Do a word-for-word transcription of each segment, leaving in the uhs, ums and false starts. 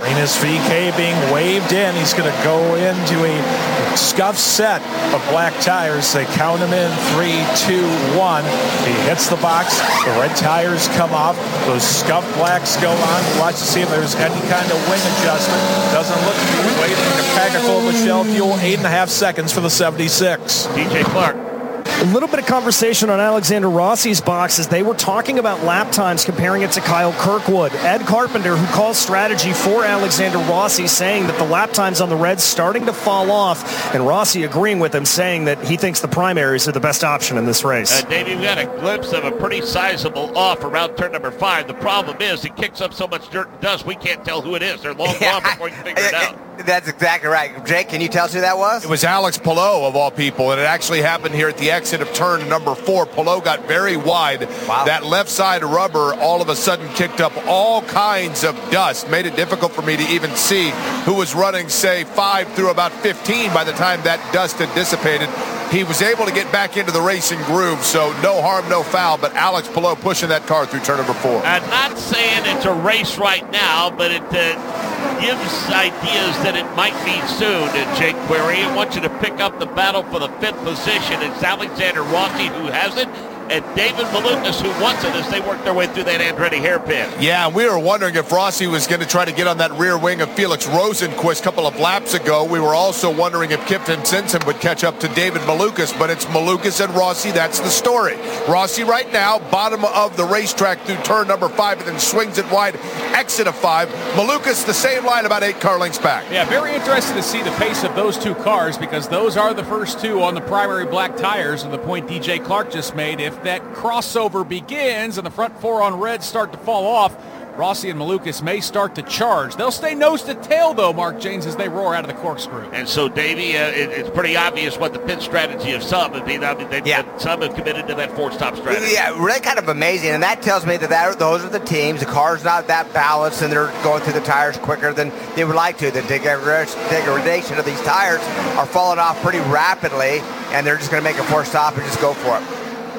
Linus V K being waved in. He's going to go into a scuff set of black tires. They count him in. Three, two, one. He hits the box. The red tires come off. Those scuff blacks go on. Watch to see if there's any kind of wing adjustment. Doesn't look to be waiting. A packet full of Shell fuel. Eight and a half seconds for the seventy-six. D J Clark. A little bit of conversation on Alexander Rossi's box as they were talking about lap times, comparing it to Kyle Kirkwood. Ed Carpenter, who calls strategy for Alexander Rossi, saying that the lap times on the Reds starting to fall off, and Rossi agreeing with him, saying that he thinks the primaries are the best option in this race. Uh, Dave, you've got a glimpse of a pretty sizable off around turn number five. The problem is it kicks up so much dirt and dust, we can't tell who it is. They're long gone before you can figure it out. That's exactly right. Jake, can you tell us who that was? It was Alex Palou, of all people, and it actually happened here at the exit of turn number four. Palou got very wide. Wow. That left side rubber all of a sudden kicked up all kinds of dust, made it difficult for me to even see who was running, say, five through about fifteen by the time that dust had dissipated. He was able to get back into the racing groove, so no harm, no foul, but Alex Palou pushing that car through turn number four. I'm not saying it's a race right now, but it uh, gives ideas that it might be soon, uh, Jake Query. I want you to pick up the battle for the fifth position. It's Alexander Rossi who has it, and David Malukas who wants it as they work their way through that Andretti hairpin. Yeah, we were wondering if Rossi was going to try to get on that rear wing of Felix Rosenquist a couple of laps ago. We were also wondering if Kipton Simpson would catch up to David Malukas, but it's Malukas and Rossi. That's the story. Rossi right now, bottom of the racetrack through turn number five, and then swings it wide, exit of five. Malukas the same line, about eight car lengths back. Yeah, very interested to see the pace of those two cars, because those are the first two on the primary black tires, and the point D J Clark just made, if that crossover begins and the front four on red start to fall off, Rossi and Malukas may start to charge. They'll stay nose to tail, though, Mark James, as they roar out of the corkscrew. And so, Davey, uh, it, it's pretty obvious what the pit strategy of some have been. I mean, they, yeah. Some have committed to that four-stop strategy. Yeah, really kind of amazing. And that tells me that, that those are the teams. The car's not that balanced, and they're going through the tires quicker than they would like to. The degradation of these tires are falling off pretty rapidly, and they're just going to make a four-stop and just go for it.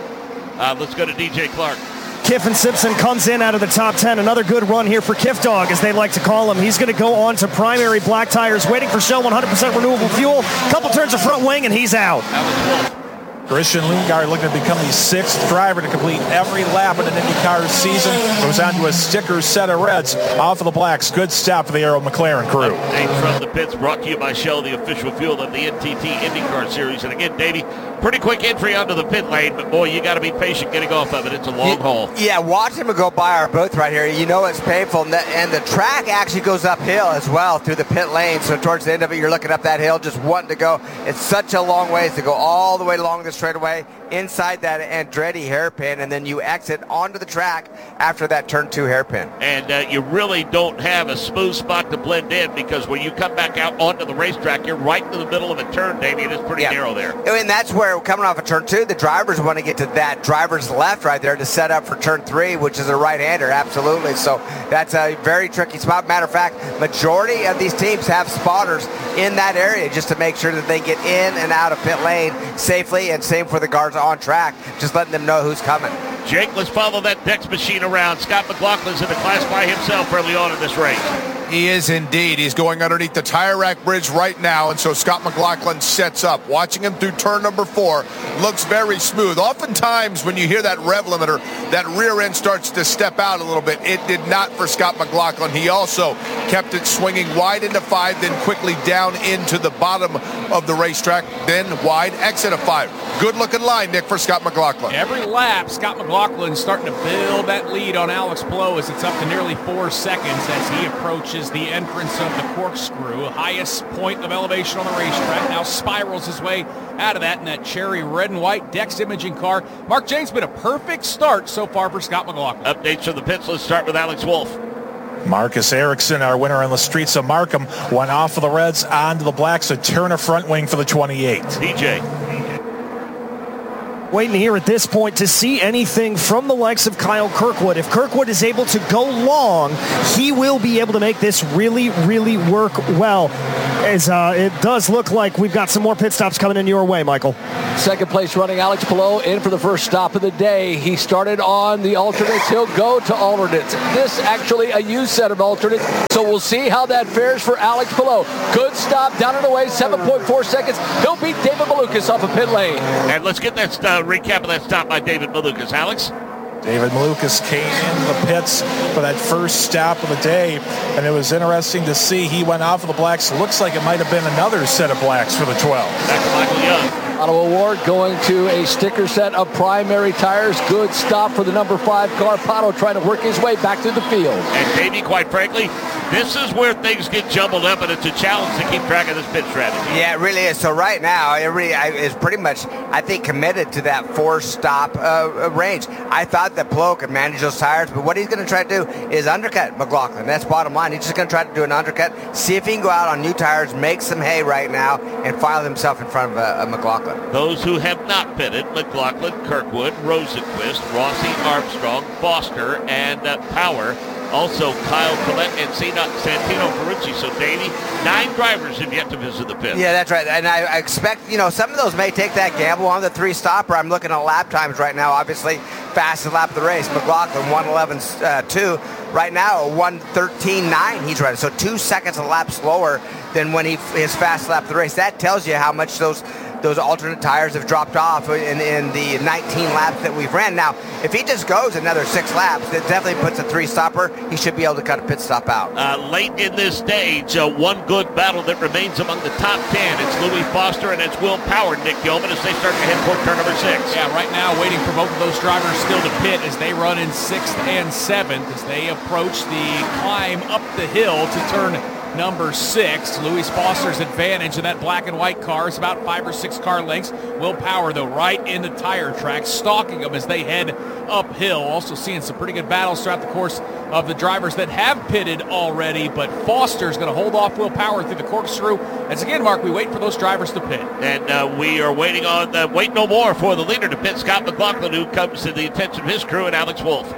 Uh, let's go to D J Clark. Kiffin Simpson comes in out of the top ten. Another good run here for Kiff Dog, as they like to call him. He's going to go on to primary black tires, waiting for Shell one hundred percent renewable fuel. Couple turns of front wing, and he's out. Christian Lundgaard looking to become the sixth driver to complete every lap in an IndyCar season. Goes on to a sticker set of reds off of the blacks. Good stop for the Arrow McLaren crew. Update from the pits brought to you by Shell, the official fuel of the N T T IndyCar Series. And again, Davey, pretty quick entry onto the pit lane, but boy, you got to be patient getting off of it. It's a long yeah, haul. Yeah, watch him go by our booth right here. You know it's painful, and the, and the track actually goes uphill as well through the pit lane. So towards the end of it, you're looking up that hill, just wanting to go. It's such a long ways to go all the way along the straightaway, inside that Andretti hairpin, and then you exit onto the track after that turn two hairpin. And uh, you really don't have a smooth spot to blend in, because when you come back out onto the racetrack, you're right in the middle of a turn, Davey, and it's pretty yeah. narrow there. And that's where, coming off of turn two, the drivers want to get to that driver's left right there to set up for turn three, which is a right-hander, absolutely. So that's a very tricky spot. Matter of fact, majority of these teams have spotters in that area just to make sure that they get in and out of pit lane safely, and same for the guards on track, just letting them know who's coming. Jake, let's follow that Dex machine around. Scott McLaughlin's in the class by himself early on in this race. He is indeed. He's going underneath the tire rack bridge right now, and so Scott McLaughlin sets up. Watching him through turn number four, looks very smooth. Oftentimes when you hear that rev limiter, that rear end starts to step out a little bit. It did not for Scott McLaughlin. He also kept it swinging wide into five, then quickly down into the bottom of the racetrack, then wide exit of five. Good looking line, Nick, for Scott McLaughlin. Every lap, Scott McLaughlin's starting to build that lead on Alex Palou as it's up to nearly four seconds as he approaches the entrance of the corkscrew, highest point of elevation on the racetrack. Now spirals his way out of that in that cherry red and white Dex imaging car. Mark James, been a perfect start so far for Scott McLaughlin. Updates from the pits. Let's start with Alex Wolff. Marcus Ericsson, our winner on the streets of Markham, went off of the reds onto the blacks. A turn of front wing for the twenty-eight. D J. Waiting here at this point to see anything from the likes of Kyle Kirkwood. If Kirkwood is able to go long, he will be able to make this really, really work well. As uh, it does look like we've got some more pit stops coming in your way, Michael. Second place running Alex Palou in for the first stop of the day. He started on the alternates. He'll go to alternates. This actually a used set of alternates, so we'll see how that fares for Alex Palou. Good stop down and away, seven point four seconds. He'll beat David Malukas off of pit lane. And let's get that uh, recap of that stop by David Malukas. Alex? David Malukas came into the pits for that first stop of the day, and it was interesting to see he went off of the blacks. Looks like it might have been another set of blacks for the twelve. Back to Michael Young. Auto Award going to a sticker set of primary tires. Good stop for the number five car. Pato trying to work his way back through the field. And Davey, quite frankly, this is where things get jumbled up, and it's a challenge to keep track of this pit strategy. Yeah, it really is. So right now, it really is pretty much, I think, committed to that four-stop uh, range. I thought that Palou could manage those tires, but what he's going to try to do is undercut McLaughlin. That's bottom line. He's just going to try to do an undercut, see if he can go out on new tires, make some hay right now, and file himself in front of uh, McLaughlin. Those who have not pitted: McLaughlin, Kirkwood, Rosenquist, Rossi, Armstrong, Foster, and uh, Power. Also, Kyle Collette and Santino Ferrucci. So, Davey, nine drivers have yet to visit the pit. Yeah, that's right. And I, I expect, you know, some of those may take that gamble on the three-stopper. I'm looking at lap times right now. Obviously, fastest lap of the race. McLaughlin, one eleven two. Right now, one thirteen nine he's running. So two seconds a lap slower than when he his fast lap of the race. That tells you how much those those alternate tires have dropped off in, in the nineteen laps that we've ran. Now, if he just goes another six laps, that definitely puts a three-stopper. He should be able to cut a pit stop out. Uh, late in this stage, uh, one good battle that remains among the top ten. It's Louis Foster and it's Will Power, Nick Gilman, as they start to head toward turn number six. Yeah, right now waiting for both of those drivers still to pit as they run in sixth and seventh as they approach the climb up the hill to turn number six. Louis Foster's advantage in that black and white car is about five or six car lengths. Will Power, though, right in the tire track, stalking them as they head uphill. Also seeing some pretty good battles throughout the course of the drivers that have pitted already, but Foster's going to hold off Will Power through the corkscrew. As again, Mark, we wait for those drivers to pit. And uh, we are waiting on, uh, wait no more for the leader to pit, Scott McLaughlin, who comes to the attention of his crew, and Alex Wolff.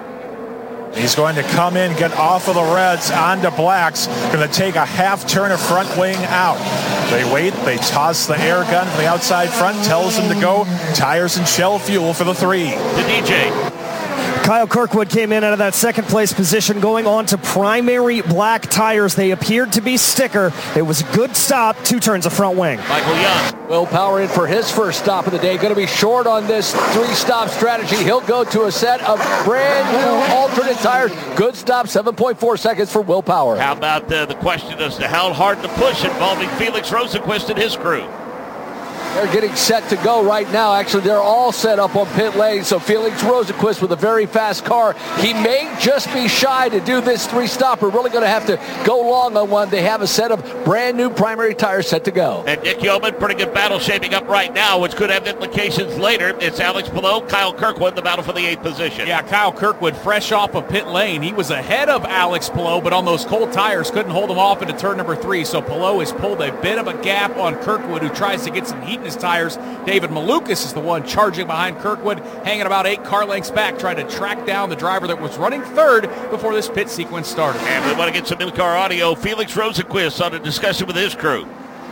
He's going to come in, get off of the reds, onto blacks. Going to take a half turn of front wing out. They wait. They toss the air gun from the outside front. Tells them to go. Tires and shell fuel for the three. The D J. Kyle Kirkwood came in out of that second place position going on to primary black tires. They appeared to be sticker. It was a good stop. Two turns of front wing. Michael Young. Will Power in for his first stop of the day. Going to be short on this three-stop strategy. He'll go to a set of brand new alternate tires. Good stop, seven point four seconds for Will Power. How about uh, the question as to how hard to push involving Felix Rosenquist and his crew? They're getting set to go right now. Actually, they're all set up on pit lane. So Felix Rosenquist with a very fast car. He may just be shy to do this three-stopper. Really going to have to go long on one. They have a set of brand new primary tires set to go. And Nick Yeoman, pretty good battle shaping up right now, which could have implications later. It's Alex Palou, Kyle Kirkwood, the battle for the eighth position. Yeah, Kyle Kirkwood fresh off of pit lane. He was ahead of Alex Palou, but on those cold tires couldn't hold him off into turn number three. So Palou has pulled a bit of a gap on Kirkwood, who tries to get some heat in his tires. David Malukas is the one charging behind Kirkwood, hanging about eight car lengths back, trying to track down the driver that was running third before this pit sequence started. And we want to get some in-car audio. Felix Rosenquist on a discussion with his crew.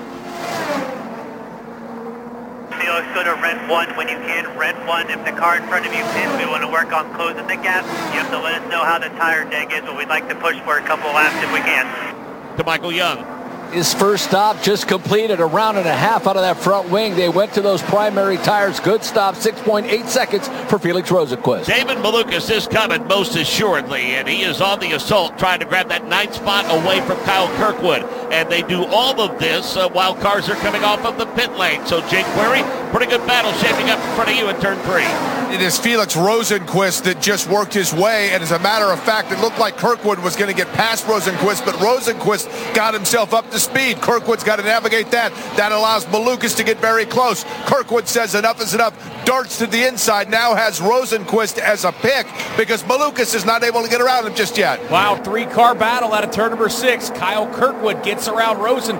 Felix, go to red one when you can. Red one, if the car in front of you pins, we want to work on closing the gap. You have to let us know how the tire deg is, but we'd like to push for a couple laps if we can. To Michael Young. His first stop just completed, a round and a half out of that front wing. They went to those primary tires. Good stop, six point eight seconds for Felix Rosenquist. David Malukas is coming most assuredly, and he is on the assault trying to grab that ninth spot away from Kyle Kirkwood. And they do all of this uh, while cars are coming off of the pit lane. So Jake Query, pretty good battle shaping up in front of you in turn three. It is Felix Rosenquist that just worked his way, and as a matter of fact, it looked like Kirkwood was going to get past Rosenquist, but Rosenquist got himself up to speed. Kirkwood's got to navigate that. That allows Malukas to get very close. Kirkwood says enough is enough. Darts to the inside, now has Rosenquist as a pick because Malukas is not able to get around him just yet. Wow, three-car battle out of turn number six. Kyle Kirkwood gets around Rosenquist.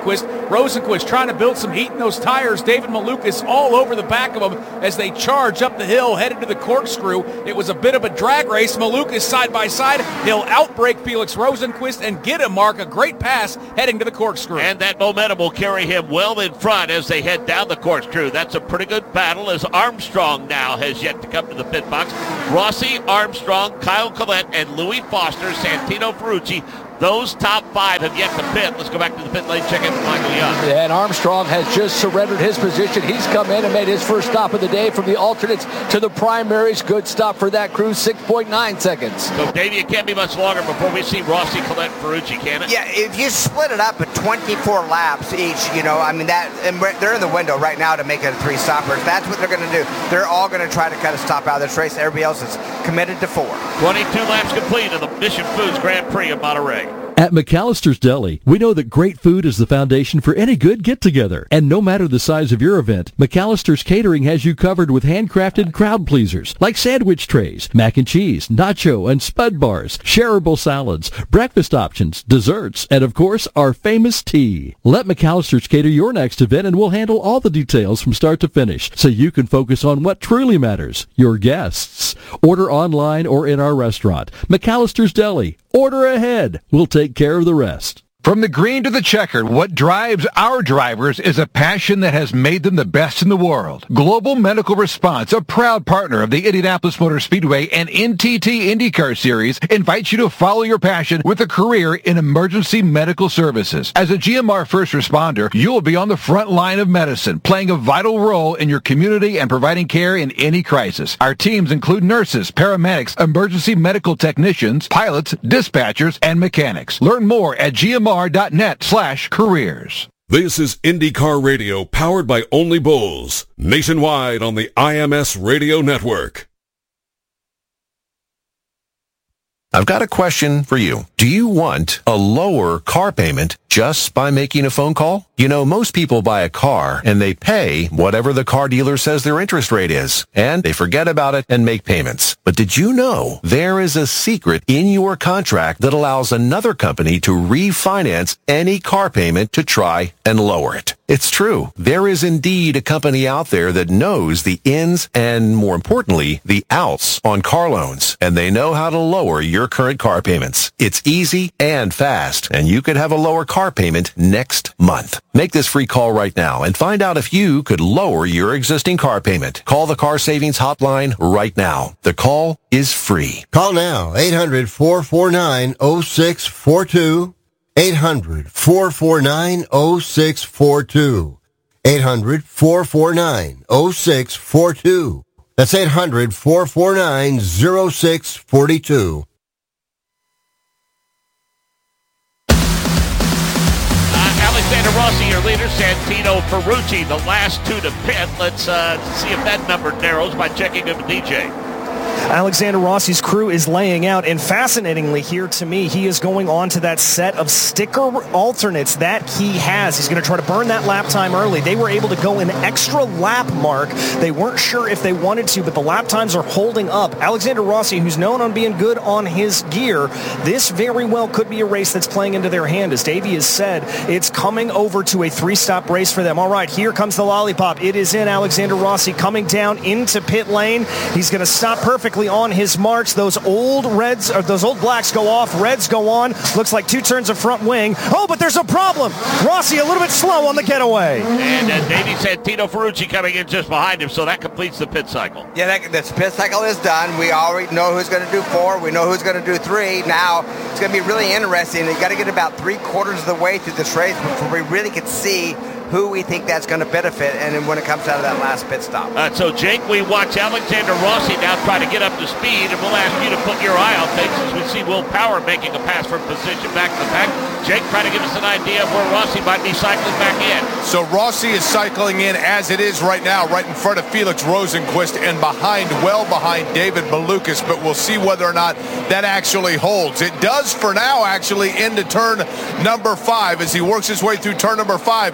Rosenquist trying to build some heat in those tires. David Malukas all over the back of him as they charge up the hill, headed to the corkscrew. It was a bit of a drag race. Malukas side by side. He'll outbreak Felix Rosenquist and get him, Mark, a great pass heading to the corkscrew. And that momentum will carry him well in front as they head down the corkscrew. That's a pretty good battle as Armstrong now has yet to come to the pit box. Rossi, Armstrong, Kyle Collette, and Louis Foster, Santino Ferrucci. Those top five have yet to pit. Let's go back to the pit lane, check in with Michael Young. And Armstrong has just surrendered his position. He's come in and made his first stop of the day from the alternates to the primaries. Good stop for that crew, six point nine seconds. So, Davey, it can't be much longer before we see Rossi, Collette, Ferrucci, can it? Yeah, if you split it up at twenty-four laps each, you know, I mean, that and they're in the window right now to make it a three-stopper. That's what they're going to do. They're all going to try to cut a stop out of this race. Everybody else is committed to four. twenty-two laps complete of the Mission Foods Grand Prix of Monterey. At McAllister's Deli, we know that great food is the foundation for any good get-together. And no matter the size of your event, McAllister's Catering has you covered with handcrafted crowd pleasers like sandwich trays, mac and cheese, nacho and spud bars, shareable salads, breakfast options, desserts, and of course, our famous tea. Let McAllister's cater your next event and we'll handle all the details from start to finish so you can focus on what truly matters, your guests. Order online or in our restaurant. McAllister's Deli. Order ahead. We'll take care of the rest. From the green to the checkered, what drives our drivers is a passion that has made them the best in the world. Global Medical Response, a proud partner of the Indianapolis Motor Speedway and N T T IndyCar Series, invites you to follow your passion with a career in emergency medical services. As a G M R first responder, you will be on the front line of medicine, playing a vital role in your community and providing care in any crisis. Our teams include nurses, paramedics, emergency medical technicians, pilots, dispatchers, and mechanics. Learn more at G M R dot net slash careers. This is IndyCar Radio, powered by Only Bulls, nationwide on the I M S Radio Network. I've got a question for you. Do you want a lower car payment just by making a phone call? You know, most people buy a car and they pay whatever the car dealer says their interest rate is, and they forget about it and make payments. But did you know there is a secret in your contract that allows another company to refinance any car payment to try and lower it? It's true. There is indeed a company out there that knows the ins and, more importantly, the outs on car loans, and they know how to lower your current car payments. It's easy and fast, and you could have a lower car payment next month. Make this free call right now and find out if you could lower your existing car payment. Call the Car Savings Hotline right now. The call is free. Call now, eight hundred, four four nine, oh six four two. eight hundred, four four nine, oh six four two. eight hundred, four four nine, oh six four two. That's eight hundred, four four nine, oh six four two. Alexander Rossi, your leader, Santino Ferrucci, the last two to pit. Let's uh, see if that number narrows by checking with D J. Alexander Rossi's crew is laying out, and fascinatingly here to me, he is going on to that set of sticker alternates that he has. He's going to try to burn that lap time early. They were able to go an extra lap mark. They weren't sure if they wanted to, but the lap times are holding up. Alexander Rossi, who's known on being good on his gear, this very well could be a race that's playing into their hand. As Davey has said, it's coming over to a three-stop race for them. All right, here comes the lollipop. It is in. Alexander Rossi coming down into pit lane. He's going to stop perfectly on his marks. Those old reds, or those old blacks go off, reds go on. Looks like two turns of front wing. Oh, but there's a problem. Rossi a little bit slow on the getaway. And uh, Davey Santino Ferrucci coming in just behind him, so that completes the pit cycle. Yeah, that, this pit cycle is done. We already know who's going to do four. We know who's going to do three. Now, it's going to be really interesting. You got to get about three quarters of the way through this race before we really can see who we think that's going to benefit, and then when it comes out of that last pit stop. Uh, so, Jake, we watch Alexander Rossi now try to get up to speed, and we'll ask you to put your eye on things as we see Will Power making a pass from position back to the pack. Jake, try to give us an idea of where Rossi might be cycling back in. So Rossi is cycling in as it is right now, right in front of Felix Rosenquist and behind, well behind David Malukas, but we'll see whether or not that actually holds. It does for now, actually, into turn number five as he works his way through turn number five.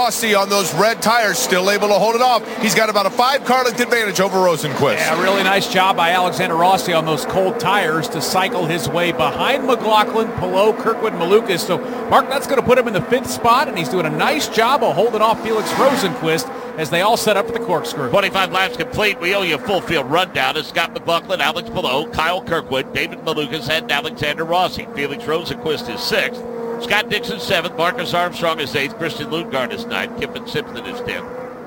Rossi on those red tires, still able to hold it off. He's got about a five-car length advantage over Rosenquist. Yeah, really nice job by Alexander Rossi on those cold tires to cycle his way behind McLaughlin, Palou, Kirkwood, Malukas. So, Mark, that's going to put him in the fifth spot, and he's doing a nice job of holding off Felix Rosenquist as they all set up for the corkscrew. twenty-five laps complete. We owe you a full field rundown as Scott McLaughlin, Alex Palou, Kyle Kirkwood, David Malukas, and Alexander Rossi. Felix Rosenquist is sixth. Scott Dixon seventh. Marcus Armstrong is eighth. Christian Lundgaard is ninth. Kiffin Simpson is tenth.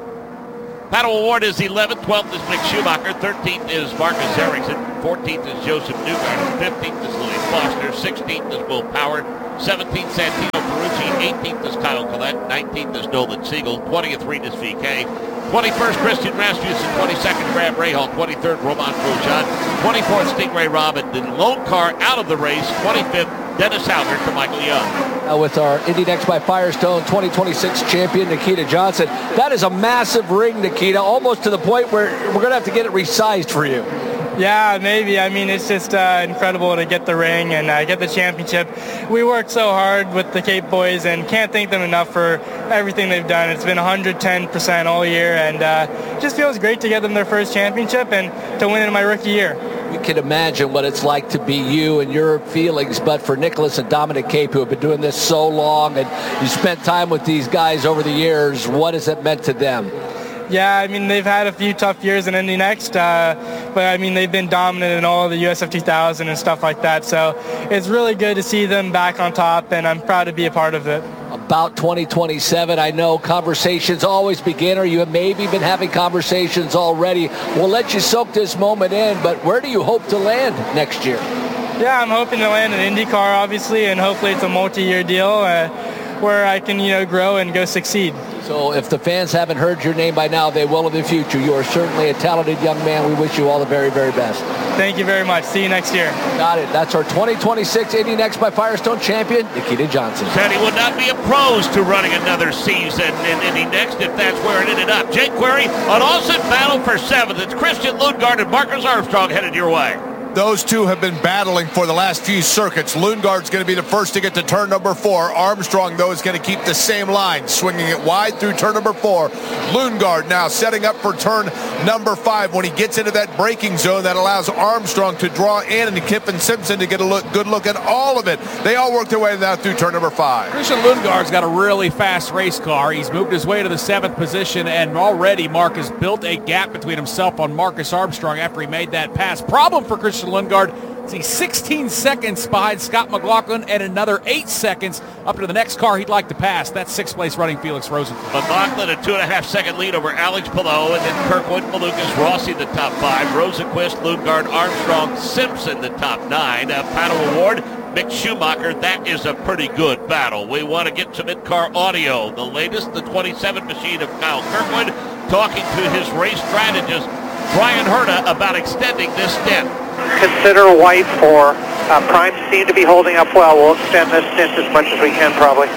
Paddle Award is eleventh. twelfth is Mick Schumacher. thirteenth is Marcus Ericsson. fourteenth is Joseph Newgarden. fifteenth is Louis Foster. sixteenth is Will Power. seventeenth, Santino Ferrucci. eighteenth is Kyle Collette. nineteenth is Nolan Siegel. twentieth, Rinus V K. twenty-first, Christian Rasmussen. twenty-second, Graham Rahal. twenty-third, Roman Grosjean. twenty-fourth, Stingray Robin. The lone car out of the race. twenty-fifth, Dennis Hauger to Michael Young. Uh, with our Indy Next by Firestone twenty twenty-six champion, Nikita Johnson. That is a massive ring, Nikita, almost to the point where we're going to have to get it resized for you. Yeah, maybe. I mean, it's just uh, incredible to get the ring and uh, get the championship. We worked so hard with the Cape boys and can't thank them enough for everything they've done. It's been one hundred ten percent all year, and uh, it just feels great to get them their first championship and to win in my rookie year. We can imagine what it's like to be you and your feelings, but for Nicholas and Dominic Cape, who have been doing this so long, and you spent time with these guys over the years, what has it meant to them? Yeah, I mean, they've had a few tough years in Indy Next, uh, but I mean, they've been dominant in all of the U S F two thousand and stuff like that. So it's really good to see them back on top, and I'm proud to be a part of it. About twenty twenty-seven, I know conversations always begin, or you have maybe been having conversations already. We'll let you soak this moment in, but where do you hope to land next year? Yeah, I'm hoping to land an IndyCar, obviously, and hopefully it's a multi-year deal uh, where I can, you know, grow and go succeed. So if the fans haven't heard your name by now, they will in the future. You are certainly a talented young man. We wish you all the very, very best. Thank you very much. See you next year. Got it. That's our twenty twenty-six Indy Next by Firestone champion, Nikita Johnson. Said he would not be opposed to running another season in Indy Next if that's where it ended up. Jake Query, an awesome battle for seventh. It's Christian Lundgaard and Marcus Armstrong headed your way. Those two have been battling for the last few circuits. Lundgaard's going to be the first to get to turn number four. Armstrong, though, is going to keep the same line, swinging it wide through turn number four. Lundgaard now setting up for turn number five. When he gets into that braking zone, that allows Armstrong to draw in and Kiffin Simpson to get a look, good look at all of it. They all work their way now through turn number five. Christian Lundgaard's got a really fast race car. He's moved his way to the seventh position, and already Mark has built a gap between himself and Marcus Armstrong after he made that pass. Problem for Christian Lundgaard, he's sixteen seconds behind Scott McLaughlin and another eight seconds up to the next car he'd like to pass. That's sixth place running Felix Rosenquist. McLaughlin a two and a half second lead over Alex Palou, and then Kirkwood, Malukas, Rossi the top five, Rosenquist, Lundgaard, Armstrong, Simpson the top nine. A paddle award, Mick Schumacher. That is a pretty good battle. We want to get some in-car audio. The latest, the twenty-seven machine of Kyle Kirkwood, talking to his race strategist, Brian Herta, about extending this stint. Consider white for uh, primes seem to be holding up well. We'll extend this stint as much as we can, probably.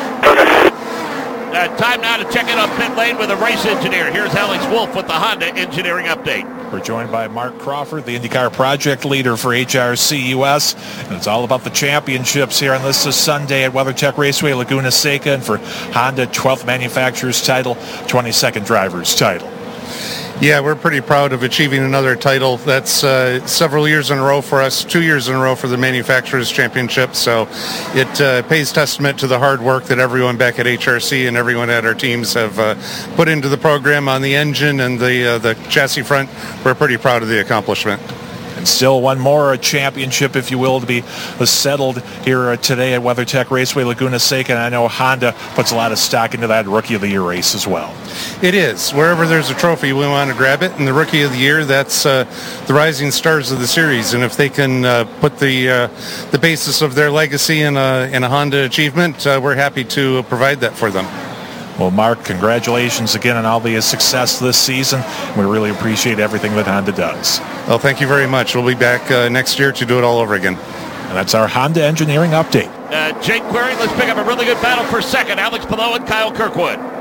Uh, time now to check in on pit lane with a race engineer. Here's Alex Wolf with the Honda engineering update. We're joined by Mark Crawford, the IndyCar project leader for H R C U S. And it's all about the championships here on this is Sunday at WeatherTech Raceway, Laguna Seca, and for Honda, twelfth manufacturer's title, twenty-second driver's title. Yeah, we're pretty proud of achieving another title. That's uh, several years in a row for us, two years in a row for the Manufacturers Championship. So it uh, pays testament to the hard work that everyone back at H R C and everyone at our teams have uh, put into the program on the engine and the uh, the chassis front. We're pretty proud of the accomplishment. And still one more championship, if you will, to be settled here today at WeatherTech Raceway, Laguna Seca. And I know Honda puts a lot of stock into that Rookie of the Year race as well. It is. Wherever there's a trophy, we want to grab it. And the Rookie of the Year, that's uh, the rising stars of the series. And if they can uh, put the uh, the basis of their legacy in a, in a Honda achievement, uh, we're happy to provide that for them. Well, Mark, congratulations again on all the success this season. We really appreciate everything that Honda does. Well, thank you very much. We'll be back uh, next year to do it all over again. And that's our Honda engineering update. Uh, Jake Query, let's pick up a really good battle for second. Alex Palou and Kyle Kirkwood.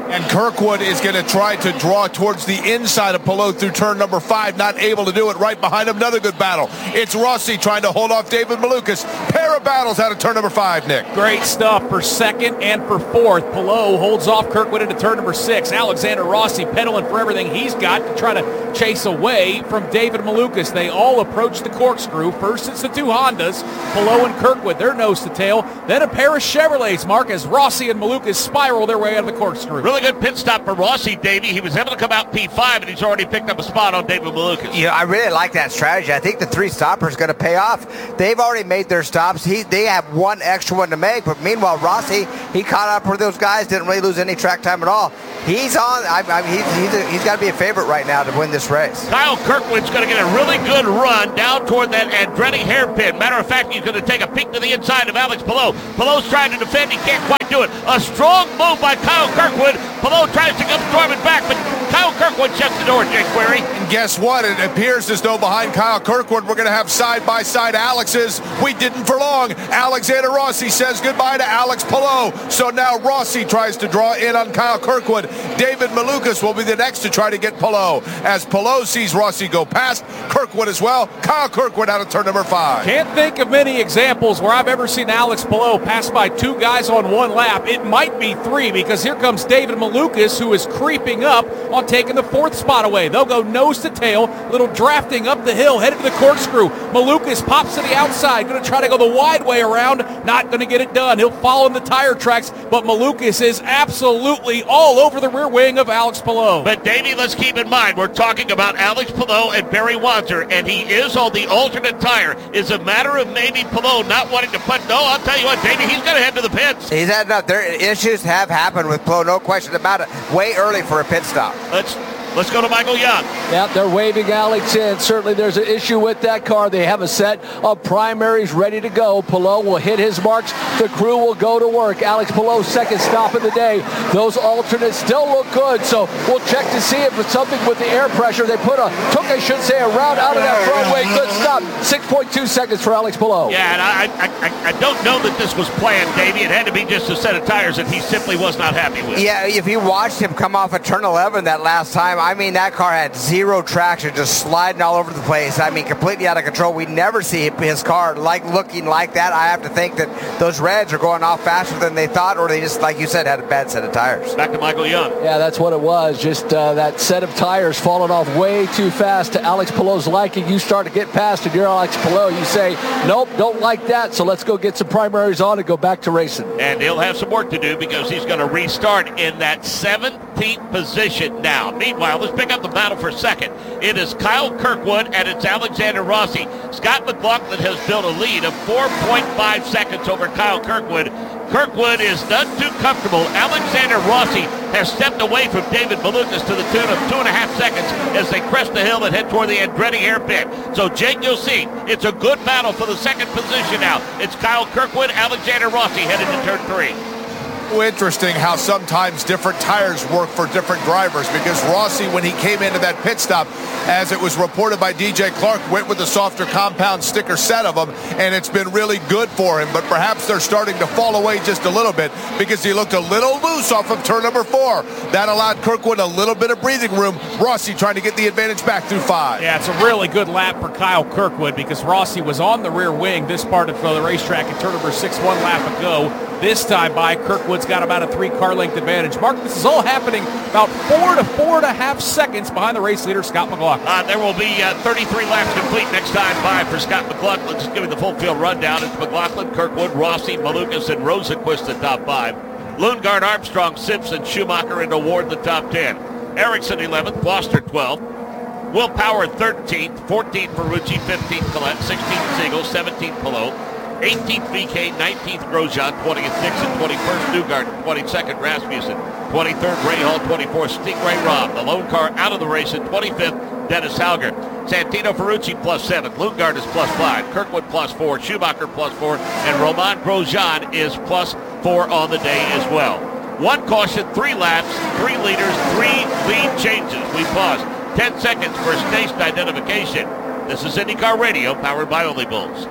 And Kirkwood is going to try to draw towards the inside of Palou through turn number five. Not able to do it. Right behind him, another good battle. It's Rossi trying to hold off David Malukas. Pair of battles out of turn number five, Nick. Great stuff for second and for fourth. Palou holds off Kirkwood into turn number six. Alexander Rossi pedaling for everything he's got to try to chase away from David Malukas. They all approach the corkscrew. First, it's the two Hondas, Palou and Kirkwood. They're nose to tail. Then a pair of Chevrolets, Mark, as Rossi and Malukas spiral their way out of the corkscrew. Really good pit stop for Rossi, Davey. He was able to come out P five, and he's already picked up a spot on David Malukas. Yeah, I really like that strategy. I think the three stopper is going to pay off. They've already made their stops. He, they have one extra one to make, but meanwhile, Rossi, he caught up with those guys, didn't really lose any track time at all. He's on. I, I, he's he's, a, he's got to be a favorite right now to win this race. Kyle Kirkwood's going to get a really good run down toward that Andretti hairpin. Matter of fact, he's going to take a peek to the inside of Alex Palou. Palou's trying to defend. He can't quite do it. A strong move by Kyle Kirkwood. Palou tries to come storming back, but Kyle Kirkwood shuts the door, Jake Query. And guess what? It appears as though behind Kyle Kirkwood, we're going to have side-by-side Alexes. We didn't for long. Alexander Rossi says goodbye to Alex Palou. So now Rossi tries to draw in on Kyle Kirkwood. David Malukas will be the next to try to get Palou. As Palou sees Rossi go past, Kirkwood as well. Kyle Kirkwood out of turn number five. Can't think of many examples where I've ever seen Alex Palou pass by two guys on one lap. It might be three, because here comes David Malukas, who is creeping up on taking the fourth spot away. They'll go nose to tail, little drafting up the hill, headed to the corkscrew. Malukas pops to the outside, going to try to go the wide way around, not going to get it done. He'll follow in the tire tracks, but Malukas is absolutely all over the rear wing of Alex Palou. But Davey, let's keep in mind, we're talking about Alex Palou and Barry Wanzer, and he is on the alternate tire. It's a matter of maybe Palou not wanting to put, no, I'll tell you what, Davey, he's going to head to the pits. He's had enough. Their issues have happened with Palou, no question about it. Way early for a pit stop. Let's Let's go to Michael Young. Yeah, they're waving Alex in. Certainly there's an issue with that car. They have a set of primaries ready to go. Palou will hit his marks. The crew will go to work. Alex Palou, second stop of the day. Those alternates still look good, so we'll check to see if it's something with the air pressure. They put a, took, I should say, a round out of that front wing. Good stop. six point two seconds for Alex Palou. Yeah, and I, I, I, I don't know that this was planned, Davey. It had to be just a set of tires that he simply was not happy with. Yeah, if you watched him come off of turn eleven that last time, I mean, that car had zero traction, just sliding all over the place. I mean, completely out of control. We never see his car like looking like that. I have to think that those reds are going off faster than they thought, or they just, like you said, had a bad set of tires. Back to Michael Young. Yeah, that's what it was. Just uh, that set of tires falling off way too fast to Alex Palou's liking. You start to get past and you're Alex Palou. You say, nope, don't like that, so let's go get some primaries on and go back to racing. And he'll have some work to do because he's going to restart in that seventeenth position now. Meanwhile, let's pick up the battle for second. It is Kyle Kirkwood and it's Alexander Rossi. Scott McLaughlin has built a lead of four point five seconds over Kyle Kirkwood. Kirkwood is none too comfortable. Alexander Rossi has stepped away from David Malukas to the tune of two and a half seconds as they crest the hill and head toward the Andretti hairpin. So, Jake, you'll see, it's a good battle for the second position now. It's Kyle Kirkwood, Alexander Rossi headed to turn three. Interesting how sometimes different tires work for different drivers, because Rossi, when he came into that pit stop, as it was reported by D J Clark, went with a softer compound sticker set of them, and it's been really good for him. But perhaps they're starting to fall away just a little bit because he looked a little loose off of turn number four. That allowed Kirkwood a little bit of breathing room. Rossi trying to get the advantage back through five. Yeah, it's a really good lap for Kyle Kirkwood because Rossi was on the rear wing this part of the racetrack at turn number six one lap ago. This time by, Kirkwood's got about a three-car length advantage. Mark, this is all happening about four to four and a half seconds behind the race leader, Scott McLaughlin. Uh, there will be uh, thirty-three laps complete next time by for Scott McLaughlin. Just giving the full field rundown. It's McLaughlin, Kirkwood, Rossi, Malukas, and Rosenquist the top five. Lundgaard, Armstrong, Simpson, Schumacher, and Award the top ten. Ericsson eleventh, Foster twelfth. Will Power thirteenth, fourteenth Ferrucci, fifteenth Collette, sixteenth Siegel, seventeenth Palou, eighteenth V K, nineteenth Grosjean, twentieth Dixon, twenty-first Newgarden, twenty-second Rasmussen, twenty-third Rahal, twenty-fourth Stingray Robb. The lone car out of the race at twenty-fifth, Dennis Hauger. Santino Ferrucci plus seven, Lundgaard is plus five, Kirkwood plus four, Schumacher plus four, and Romain Grosjean is plus four on the day as well. One caution, three laps, three leaders, three lead changes. We pause ten seconds for station identification. This is IndyCar Radio, powered by Only Bulls.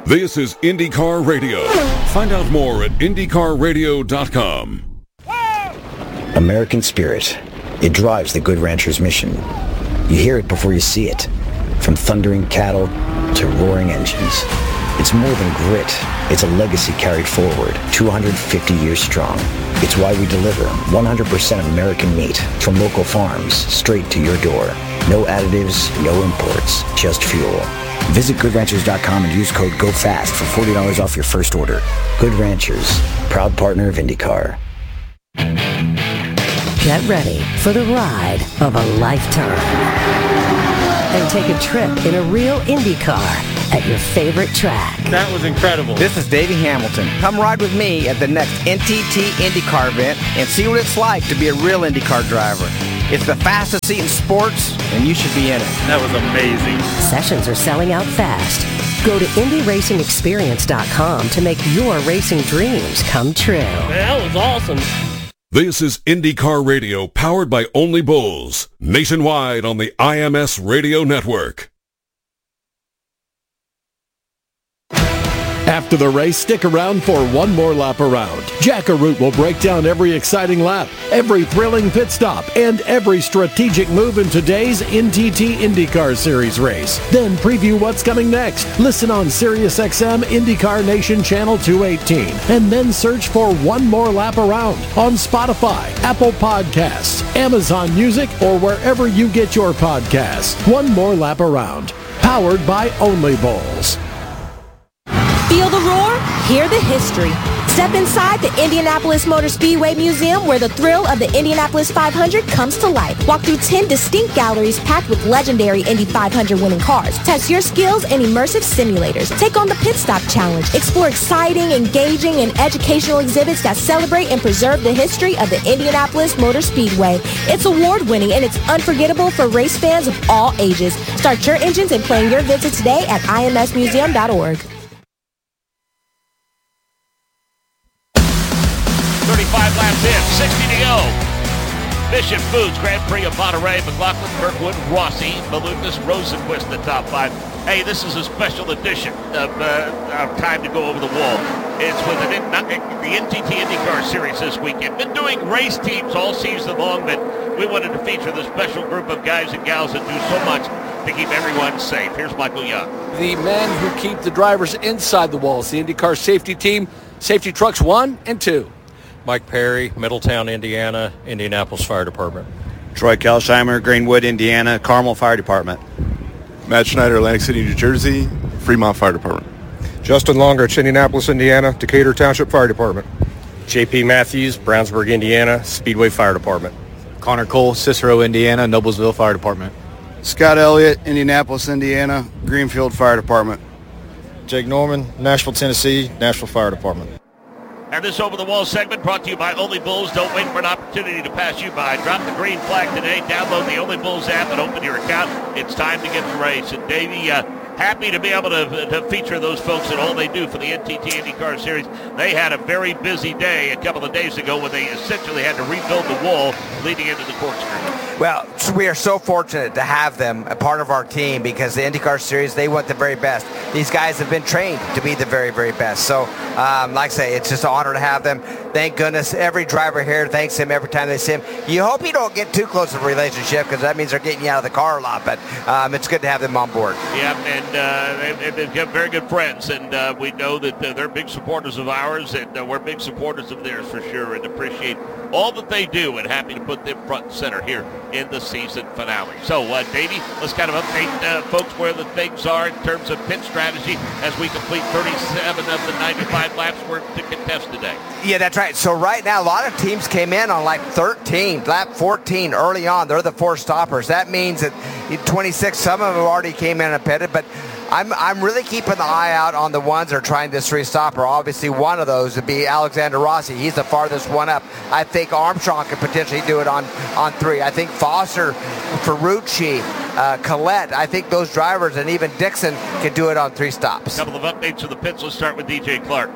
This is IndyCar Radio. Find out more at Indy Car Radio dot com. American spirit. It drives the Good Ranchers mission. You hear it before you see it. From thundering cattle to roaring engines. It's more than grit. It's a legacy carried forward, two hundred fifty years strong. It's why we deliver one hundred percent American meat from local farms straight to your door. No additives, no imports, just fuel. Visit Good Ranchers dot com and use code GOFAST for forty dollars off your first order. Good Ranchers, proud partner of IndyCar. Get ready for the ride of a lifetime. And take a trip in a real Indy car at your favorite track. That was incredible. This is Davey Hamilton. Come ride with me at the next N T T IndyCar event and see what it's like to be a real IndyCar driver. It's the fastest seat in sports, and you should be in it. That was amazing. Sessions are selling out fast. Go to Indy Racing Experience dot com to make your racing dreams come true. That was awesome. This is IndyCar Radio, powered by Only Bulls, nationwide on the I M S Radio Network. After the race, stick around for one more lap around. Jack Arute will break down every exciting lap, every thrilling pit stop, and every strategic move in today's N T T IndyCar Series race. Then preview what's coming next. Listen on SiriusXM IndyCar Nation Channel two eighteen, and then search for One More Lap Around on Spotify, Apple Podcasts, Amazon Music, or wherever you get your podcasts. One More Lap Around, powered by Only Bulls. Feel the roar? Hear the history. Step inside the Indianapolis Motor Speedway Museum where the thrill of the Indianapolis five hundred comes to life. Walk through ten distinct galleries packed with legendary Indy five hundred winning cars. Test your skills in immersive simulators. Take on the Pit Stop Challenge. Explore exciting, engaging, and educational exhibits that celebrate and preserve the history of the Indianapolis Motor Speedway. It's award-winning and it's unforgettable for race fans of all ages. Start your engines and plan your visit today at I M S museum dot org. thirty-five laps in, sixty to go. Mission Foods, Grand Prix of Monterey, McLaughlin, Kirkwood, Rossi, Malukas, Rosenquist, the top five. Hey, this is a special edition of uh, our Time to Go Over the Wall. It's with an, the N T T IndyCar Series this weekend. Been doing race teams all season long, but we wanted to feature the special group of guys and gals that do so much to keep everyone safe. Here's Michael Young. The men who keep the drivers inside the walls, the IndyCar safety team, safety trucks one and two. Mike Perry, Middletown, Indiana, Indianapolis Fire Department. Troy Kelsheimer, Greenwood, Indiana, Carmel Fire Department. Matt Schneider, Atlantic City, New Jersey, Fremont Fire Department. Justin Longridge, Indianapolis, Indiana, Decatur Township Fire Department. J P Matthews, Brownsburg, Indiana, Speedway Fire Department. Connor Cole, Cicero, Indiana, Noblesville Fire Department. Scott Elliott, Indianapolis, Indiana, Greenfield Fire Department. Jake Norman, Nashville, Tennessee, Nashville Fire Department. And this over-the-wall segment brought to you by Only Bulls. Don't wait for an opportunity to pass you by. Drop the green flag today. Download the Only Bulls app and open your account. It's time to get to race. And Davey, uh, happy to be able to, to feature those folks and all they do for the N T T IndyCar Series. They had a very busy day a couple of days ago when they essentially had to rebuild the wall leading into the corkscrew. Well, we are so fortunate to have them a part of our team because the IndyCar Series, they want the very best. These guys have been trained to be the very, very best. So, um, like I say, it's just an honor to have them. Thank goodness every driver here thanks him every time they see him. You hope you don't get too close of a relationship because that means they're getting you out of the car a lot, but um, it's good to have them on board. Yeah, and uh, they've, they've got very good friends, and uh, we know that uh, they're big supporters of ours, and uh, we're big supporters of theirs for sure, and appreciate all that they do, and happy to put them front and center here in the season finale. So, uh, Davey, let's kind of update uh, folks where the things are in terms of pit strategy as we complete thirty-seven of the ninety-five laps we're to contest today. Yeah, that's right. So right now, a lot of teams came in on like thirteen, lap fourteen early on. They're the four stoppers. That means that twenty-six, some of them already came in and pitted, but I'm I'm really keeping the eye out on the ones that are trying this three-stopper. Obviously, one of those would be Alexander Rossi. He's the farthest one up. I think Armstrong could potentially do it on, on three. I think Foster, Ferrucci, uh, Collette, I think those drivers and even Dixon can do it on three stops. A couple of updates to the pits. Let's start with D J Clark.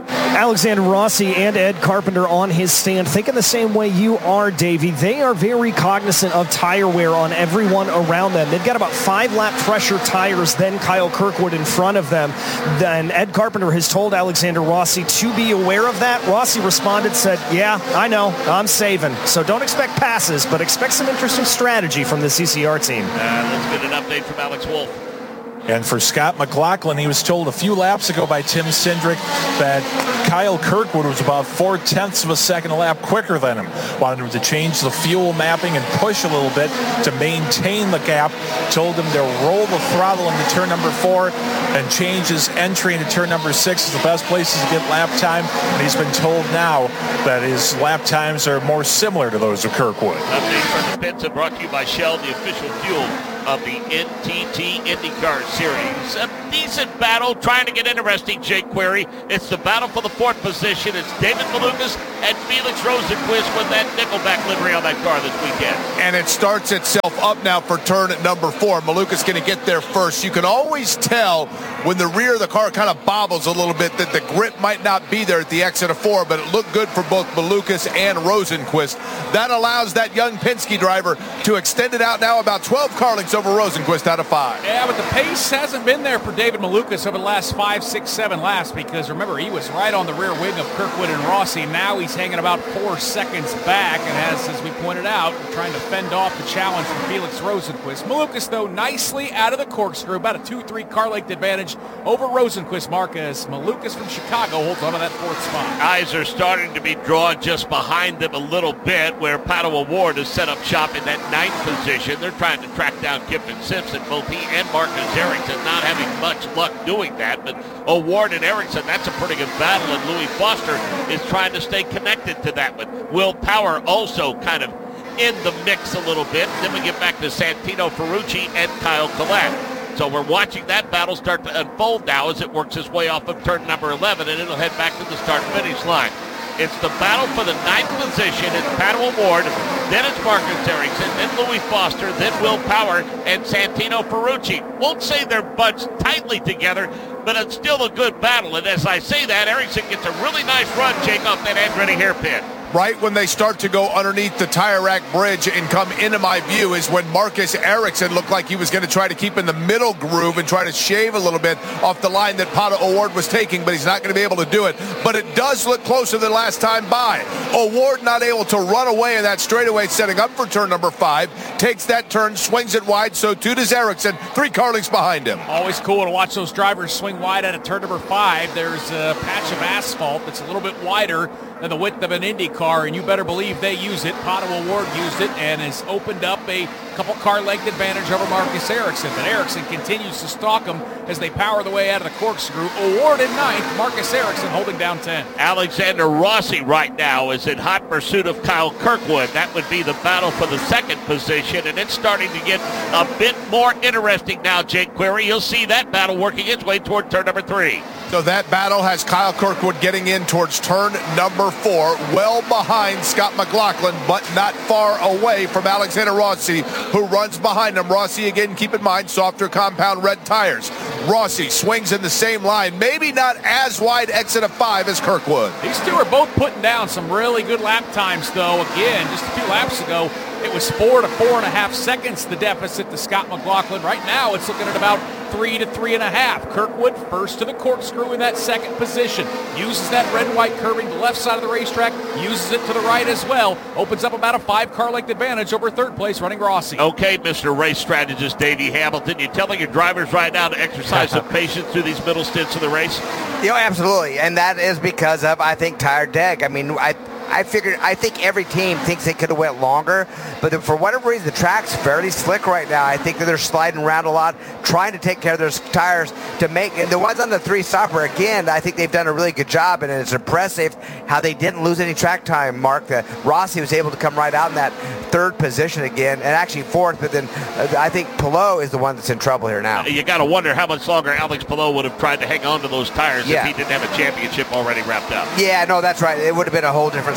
Alexander Rossi and Ed Carpenter on his stand, thinking the same way you are, Davey. They are very cognizant of tire wear on everyone around them. They've got about five lap fresher tires than Kyle Kirkwood in front of them. Then Ed Carpenter has told Alexander Rossi to be aware of that. Rossi responded, said, yeah, I know, I'm saving. So don't expect passes, but expect some interesting strategy from the C C R team. Uh, let's get an update from Alex Wolf. And for Scott McLaughlin, he was told a few laps ago by Tim Cindric that Kyle Kirkwood was about four-tenths of a second a lap quicker than him. Wanted him to change the fuel mapping and push a little bit to maintain the gap. Told him to roll the throttle into turn number four and change his entry into turn number six is the best places to get lap time. And he's been told now that his lap times are more similar to those of Kirkwood. Update from the pits are brought to you by Shell, the official fuel of the N T T IndyCar Series. A decent battle, trying to get interesting, Jake Query. It's the battle for the fourth position. It's David Malukas and Felix Rosenquist with that Nickelback livery on that car this weekend. And it starts itself up now for turn at number four. Malukas going to get there first. You can always tell when the rear of the car kind of bobbles a little bit that the grip might not be there at the exit of four, but it looked good for both Malukas and Rosenquist. That allows that young Penske driver to extend it out now about twelve car lengths over Rosenquist out of five. Yeah, but the pace hasn't been there for David Malukas over the last five, six, seven laps because remember, he was right on the rear wing of Kirkwood and Rossi. Now he's hanging about four seconds back and has, as we pointed out, trying to fend off the challenge from Felix Rosenquist. Malukas, though, nicely out of the corkscrew, about a two three car length advantage over Rosenquist. Marcus Malukas from Chicago holds on to that fourth spot. Eyes are starting to be drawn just behind them a little bit, where Pato O'Ward has set up shop in that ninth position. They're trying to track down Kiffin Simpson, both he and Marcus Ericsson, not having much luck doing that. But O'Ward and Ericsson, that's a pretty good battle, and Louis Foster is trying to stay connected to that one. Will Power also kind of in the mix a little bit. Then we get back to Santino Ferrucci and Kyle Collette. So we're watching that battle start to unfold now as it works its way off of turn number eleven, and it'll head back to the start-finish line. It's the battle for the ninth position. It's Pato O'Ward, then it's Marcus Ericsson, then Louis Foster, then Will Power, and Santino Ferrucci. Won't say they're bunched tightly together, but it's still a good battle. And as I say that, Ericsson gets a really nice run, Jake, off that Andretti hairpin. Right when they start to go underneath the tire rack bridge and come into my view is when Marcus Ericsson looked like he was going to try to keep in the middle groove and try to shave a little bit off the line that Pato O'Ward was taking, but he's not going to be able to do it. But it does look closer than last time by. O'Ward not able to run away in that straightaway, setting up for turn number five, takes that turn, swings it wide, so too does Ericsson, three car lengths behind him. Always cool to watch those drivers swing wide out of turn number five. There's a patch of asphalt that's a little bit wider than the width of an Indy car, and you better believe they use it. Pato O'Ward used it and has opened up a couple car length advantage over Marcus Ericsson, but Ericsson continues to stalk him as they power the way out of the corkscrew. O'Ward in ninth, Marcus Ericsson holding down ten. Alexander Rossi right now is in hot pursuit of Kyle Kirkwood. That would be the battle for the second position, and it's starting to get a bit more interesting now, Jake Query. You'll see that battle working its way toward turn number three. So that battle has Kyle Kirkwood getting in towards turn number four, well behind Scott McLaughlin, but not far away from Alexander Rossi, who runs behind him. Rossi, again, keep in mind, softer compound red tires. Rossi swings in the same line, maybe not as wide exit of five as Kirkwood. These two are both putting down some really good lap times, though. Again, just a few laps ago, it was four to four and a half seconds, the deficit to Scott McLaughlin. Right now, it's looking at about three to three and a half. Kirkwood first to the corkscrew in that second position. Uses that red-white curving to the left side of the racetrack. Uses it to the right as well. Opens up about a five-car length advantage over third place running Rossi. Okay, Mister Race Strategist Davey Hamilton, you telling your drivers right now to exercise some patience through these middle stints of the race? You know, absolutely, and that is because of, I think, tire deg. I mean, I I figured, I think every team thinks they could have went longer, but for whatever reason, the track's fairly slick right now. I think that they're sliding around a lot, trying to take care of their tires to make, and the ones on the three stopper, again, I think they've done a really good job, and it's impressive how they didn't lose any track time, Mark. That Rossi was able to come right out in that third position again, and actually fourth, but then uh, I think Palou is the one that's in trouble here now. You got to wonder how much longer Alex Palou would have tried to hang on to those tires yeah. if he didn't have a championship already wrapped up. Yeah, no, that's right. It would have been a whole different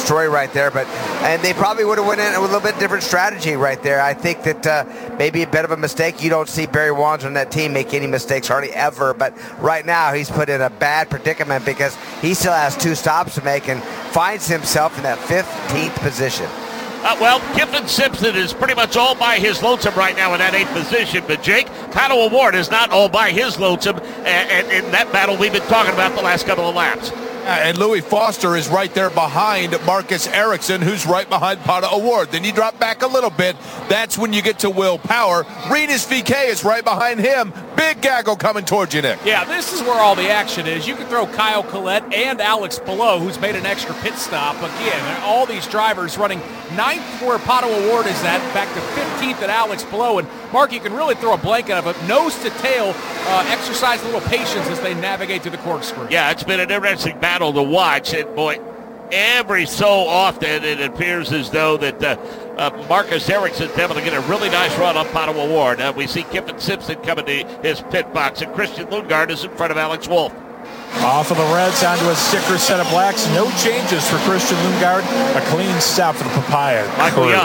story right there. But and they probably would have went in with a little bit different strategy right there. I think that uh, maybe a bit of a mistake. You don't see Barry Wands on that team make any mistakes hardly ever. But right now he's put in a bad predicament because he still has two stops to make and finds himself in that fifteenth position. Uh, well, Kyffin Simpson is pretty much all by his lonesome right now in that eighth position. But, Jake, Kyle O'Ward is not all by his lonesome and in that battle we've been talking about the last couple of laps. And Louis Foster is right there behind Marcus Ericsson, who's right behind Pato O'Ward. Then you drop back a little bit. That's when you get to Will Power. Rinus V K is right behind him. Big gaggle coming towards you, Nick. Yeah, this is where all the action is. You can throw Kyle Collette and Alex Palou, who's made an extra pit stop. Again, all these drivers running ninth where Pato O'Ward is at, back to fifteenth at Alex Palou. And, Mark, you can really throw a blanket of it. Nose to tail, uh, exercise a little patience as they navigate to the corkscrew. Yeah, it's been an interesting battle to watch. And, boy, every so often it appears as though that uh, uh, Marcus Ericsson's able to get a really nice run on Pato O'Ward. Uh, we see Kyffin Simpson coming to his pit box, and Christian Lundgaard is in front of Alex Wolff. Off of the reds onto a sticker set of blacks. No changes for Christian Lundgaard. A clean stop for the Papaya. Michael Young.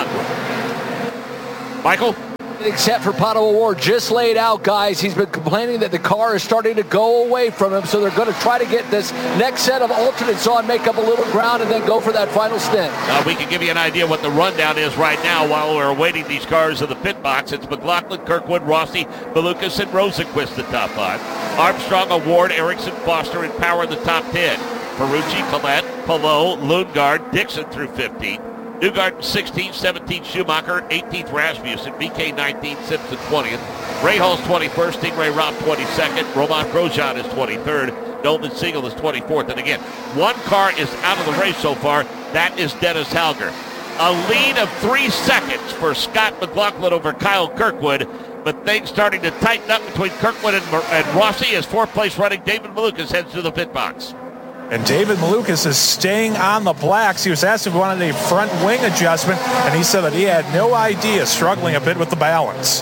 Michael? Except for Pato O'Ward, just laid out, guys. He's been complaining that the car is starting to go away from him, so they're going to try to get this next set of alternates on, make up a little ground, and then go for that final stint. Uh, we can give you an idea what the rundown is right now while we're awaiting these cars in the pit box. It's McLaughlin, Kirkwood, Rossi, Malukas, and Rosenquist, the top five. Armstrong, O'Ward, Ericsson, Foster, and Power in the top ten. Ferrucci, Collette, Palou, Lundgaard, Dixon through fifteen. Newgarden sixteenth, seventeenth Schumacher, eighteenth Rasmussen, V K nineteenth, Simpson twentieth, Rahals twenty-first, Stingray Robb twenty-second, Romain Grosjean is twenty-third, Nolan Siegel is twenty-fourth. And again, one car is out of the race so far. That is Dennis Hauger. A lead of three seconds for Scott McLaughlin over Kyle Kirkwood, but things starting to tighten up between Kirkwood and, and Rossi as fourth place running David Malukas heads to the pit box. And David Malukas is staying on the blacks. He was asked if he wanted a front wing adjustment, and he said that he had no idea, struggling a bit with the balance.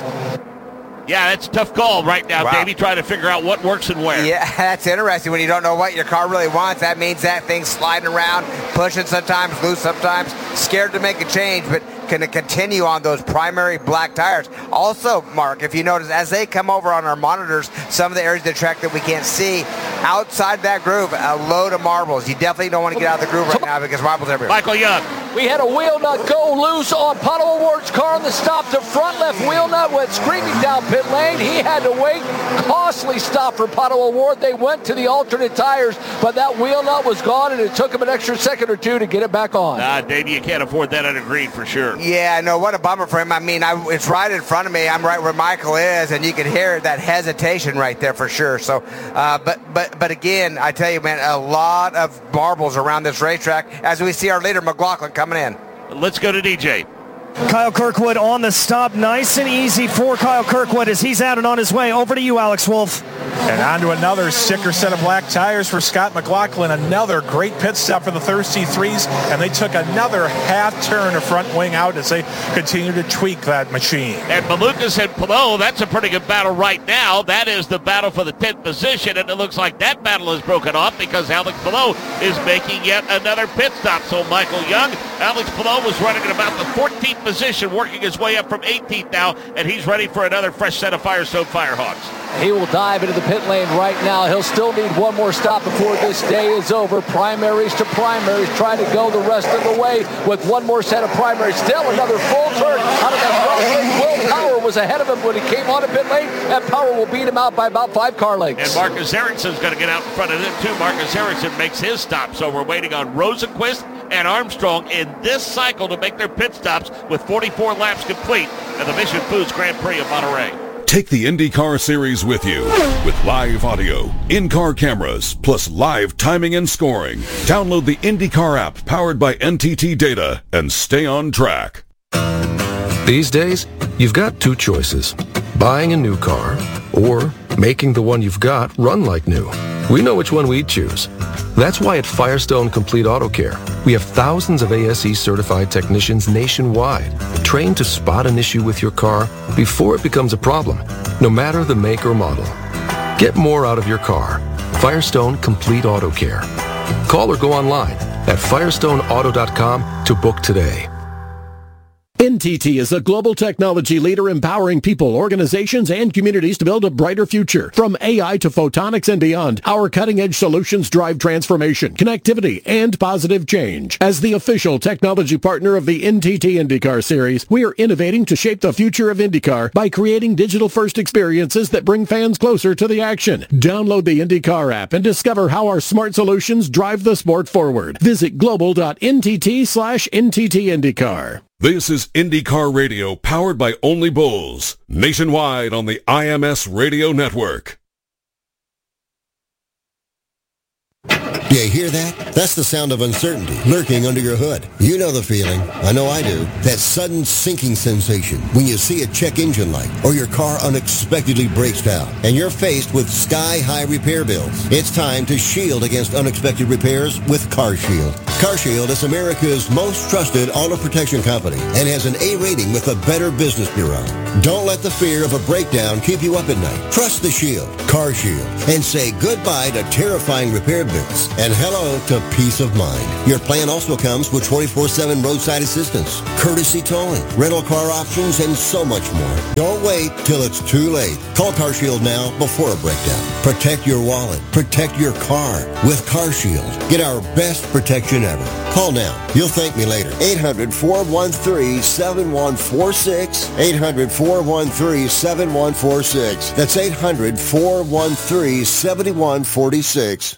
Yeah, that's a tough call right now, wow. Davey, trying to figure out what works and where. Yeah, that's interesting. When you don't know what your car really wants, that means that thing's sliding around, pushing sometimes, loose sometimes, scared to make a change, but going to continue on those primary black tires. Also, Mark, if you notice, as they come over on our monitors, some of the areas of the track that we can't see, outside that groove, a load of marbles. You definitely don't want to get out of the groove right now because marbles everywhere. Michael Young. We had a wheel nut go loose on Pato O'Ward's car on the stop. The front left wheel nut went screaming down pit lane. He had to wait. Costly stop for Pato O'Ward. They went to the alternate tires, but that wheel nut was gone, and it took him an extra second or two to get it back on. Ah, uh, Davey, you can't afford that on a green for sure. Yeah, no, what a bummer for him. I mean, I, it's right in front of me. I'm right where Michael is, and you can hear that hesitation right there for sure. So, uh, but but but again, I tell you, man, a lot of marbles around this racetrack as we see our leader McLaughlin coming in. Let's go to D J. Kyle Kirkwood on the stop. Nice and easy for Kyle Kirkwood as he's out and on his way. Over to you, Alex Wolff. And on to another sticker set of black tires for Scott McLaughlin. Another great pit stop for the Thirsty Threes, and they took another half turn of front wing out as they continue to tweak that machine. And Malukas and Palou, that's a pretty good battle right now. That is the battle for the tenth position, and it looks like that battle is broken off because Alex Palou is making yet another pit stop. So Michael Young, Alex Palou was running at about the fourteenth position, working his way up from eighteenth now, and he's ready for another fresh set of Firestone Firehawks. He will dive into the pit lane right now. He'll still need one more stop before this day is over. Primaries to primaries, trying to go the rest of the way with one more set of primaries. Still another full turn out of that front lane. Will Power was ahead of him when he came on a pit lane, and Power will beat him out by about five car lengths. And Marcus Ericsson's going to get out in front of them too. Marcus Ericsson makes his stop, so we're waiting on Rosenquist and Armstrong in this cycle to make their pit stops with forty-four laps complete at the Mission Foods Grand Prix of Monterey. Take the IndyCar Series with you with live audio, in-car cameras, plus live timing and scoring. Download the IndyCar app powered by N T T Data and stay on track. These days, you've got two choices: buying a new car or making the one you've got run like new. We know which one we'd choose. That's why at Firestone Complete Auto Care, we have thousands of A S E certified technicians nationwide, trained to spot an issue with your car before it becomes a problem, no matter the make or model. Get more out of your car. Firestone Complete Auto Care. Call or go online at firestone auto dot com to book today. N T T is a global technology leader empowering people, organizations, and communities to build a brighter future. From A I to photonics and beyond, our cutting-edge solutions drive transformation, connectivity, and positive change. As the official technology partner of the N T T IndyCar Series, we are innovating to shape the future of IndyCar by creating digital-first experiences that bring fans closer to the action. Download the IndyCar app and discover how our smart solutions drive the sport forward. Visit global dot N T T slash N T T IndyCar. This is IndyCar Radio, powered by Only Bulls, nationwide on the I M S Radio Network. Do you hear that? That's the sound of uncertainty lurking under your hood. You know the feeling. I know I do. That sudden sinking sensation when you see a check engine light or your car unexpectedly breaks down and you're faced with sky-high repair bills. It's time to shield against unexpected repairs with CarShield. CarShield is America's most trusted auto protection company and has an A rating with the Better Business Bureau. Don't let the fear of a breakdown keep you up at night. Trust the Shield, CarShield, and say goodbye to terrifying repair bills and hello to peace of mind. Your plan also comes with twenty-four seven roadside assistance, courtesy towing, rental car options, and so much more. Don't wait till it's too late. Call CarShield now before a breakdown. Protect your wallet. Protect your car with CarShield. Get our best protection ever. Call now. You'll thank me later. eight hundred, four one three, seven one four six. eight hundred, four one three, seven one four six. That's eight hundred, four one three, seven one four six.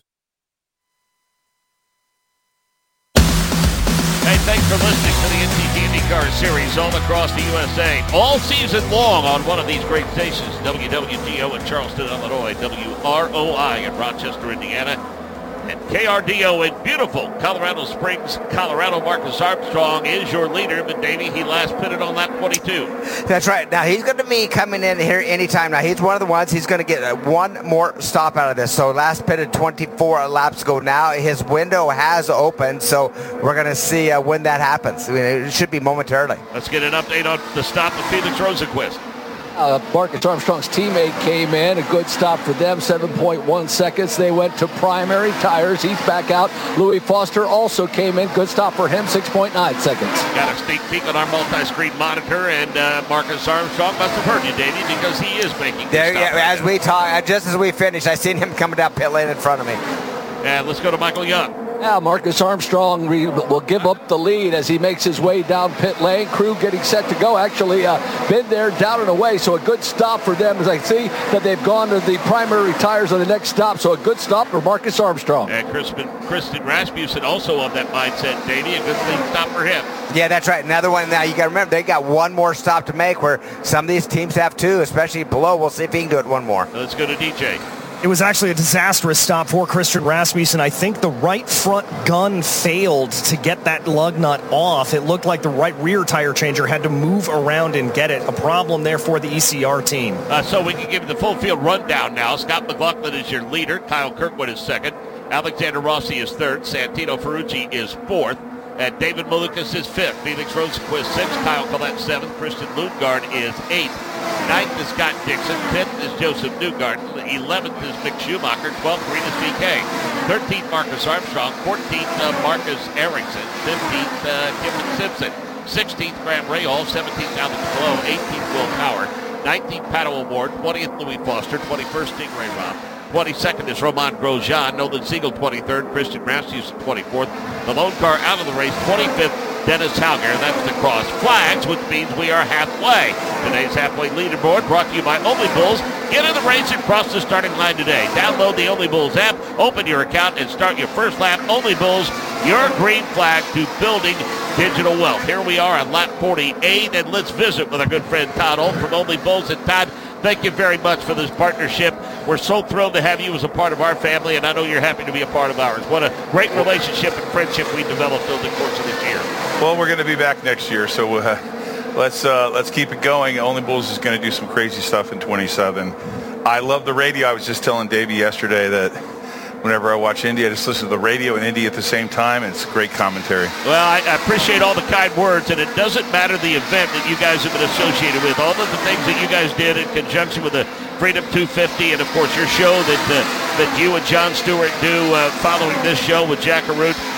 Hey, thanks for listening to the N T T IndyCar Series all across the U S A. All season long on one of these great stations, W W G O in Charleston, Illinois, W R O I in Rochester, Indiana, and K R D O in beautiful Colorado Springs, Colorado. Marcus Armstrong is your leader, but Davey, he last pitted on lap twenty-two. That's right. Now, he's going to be coming in here anytime. Now, he's one of the ones, he's going to get uh, one more stop out of this. So last pitted twenty-four laps ago. Now his window has opened, so we're going to see uh, when that happens. I mean, it should be momentarily. Let's get an update on the stop of Felix Rosenquist. Uh, Marcus Armstrong's teammate came in. A good stop for them, seven point one seconds. They went to primary tires. He's back out. Louis Foster also came in. Good stop for him, six point nine seconds. Got a sneak peek on our multi-screen monitor, and uh, Marcus Armstrong must have heard you, Davey, because he is making there. Stop Yeah, right as now. we talk, just as we finished, I seen him coming down pit lane in front of me. And let's go to Michael Young. Now Marcus Armstrong will give up the lead as he makes his way down pit lane. Crew getting set to go. Actually uh, been there, down and away, so a good stop for them as I see that they've gone to the primary tires on the next stop. So a good stop for Marcus Armstrong. And Kristen, Kristen Rasmussen also on that mindset, Davey. A good thing stop for him. Yeah, that's right. Another one. Now you got to remember they got one more stop to make, where some of these teams have two, especially below. We'll see if he can do it one more. Let's go to D J. It was actually a disastrous stop for Christian Rasmussen. I think the right front gun failed to get that lug nut off. It looked like the right rear tire changer had to move around and get it. A problem there for the E C R team. Uh, so we can give you the full field rundown now. Scott McLaughlin is your leader. Kyle Kirkwood is second. Alexander Rossi is third. Santino Ferrucci is fourth. And David Malukas is fifth. Felix Rosenquist sixth. Kyle Collette seventh. Christian Lundgaard is eighth. Ninth is Scott Dixon. Tenth is Joseph Newgarden. Eleventh is Mick Schumacher. Twelfth, Rinus V K. Thirteenth, Marcus Armstrong. Fourteenth, uh, Marcus Ericsson. Fifteenth, uh, Kevin Simpson. Sixteenth, Graham Rahal. Seventeenth, Alex Palou. Eighteenth, Will Power. Nineteenth, Pato O'Ward. Twentieth, Louis Foster. Twenty-first, Stingray Robb. twenty-second is Roman Grosjean. Nolan Siegel, twenty-third. Christian Rasmussen, twenty-fourth. The lone car out of the race, twenty-fifth. Dennis Hauger. That's the cross flags, which means we are halfway. Today's halfway leaderboard brought to you by Only Bulls. Get in the race and cross the starting line today. Download the Only Bulls app, open your account, and start your first lap. Only Bulls, your green flag to building digital wealth. Here we are on lap forty-eight, and let's visit with our good friend Todd Holt from Only Bulls. And Todd, thank you very much for this partnership. We're so thrilled to have you as a part of our family, and I know you're happy to be a part of ours. What a great relationship and friendship we developed over the course of this year. Well, we're going to be back next year, so uh, let's uh, let's keep it going. Only Bulls is going to do some crazy stuff in twenty-seven. I love the radio. I was just telling Davey yesterday that whenever I watch Indy, I just listen to the radio and Indy at the same time, and it's great commentary. Well, I, I appreciate all the kind words, and it doesn't matter the event that you guys have been associated with. All of the things that you guys did in conjunction with the Freedom two fifty, and of course your show that uh, that you and John Stewart do uh, following this show with Jack Arute.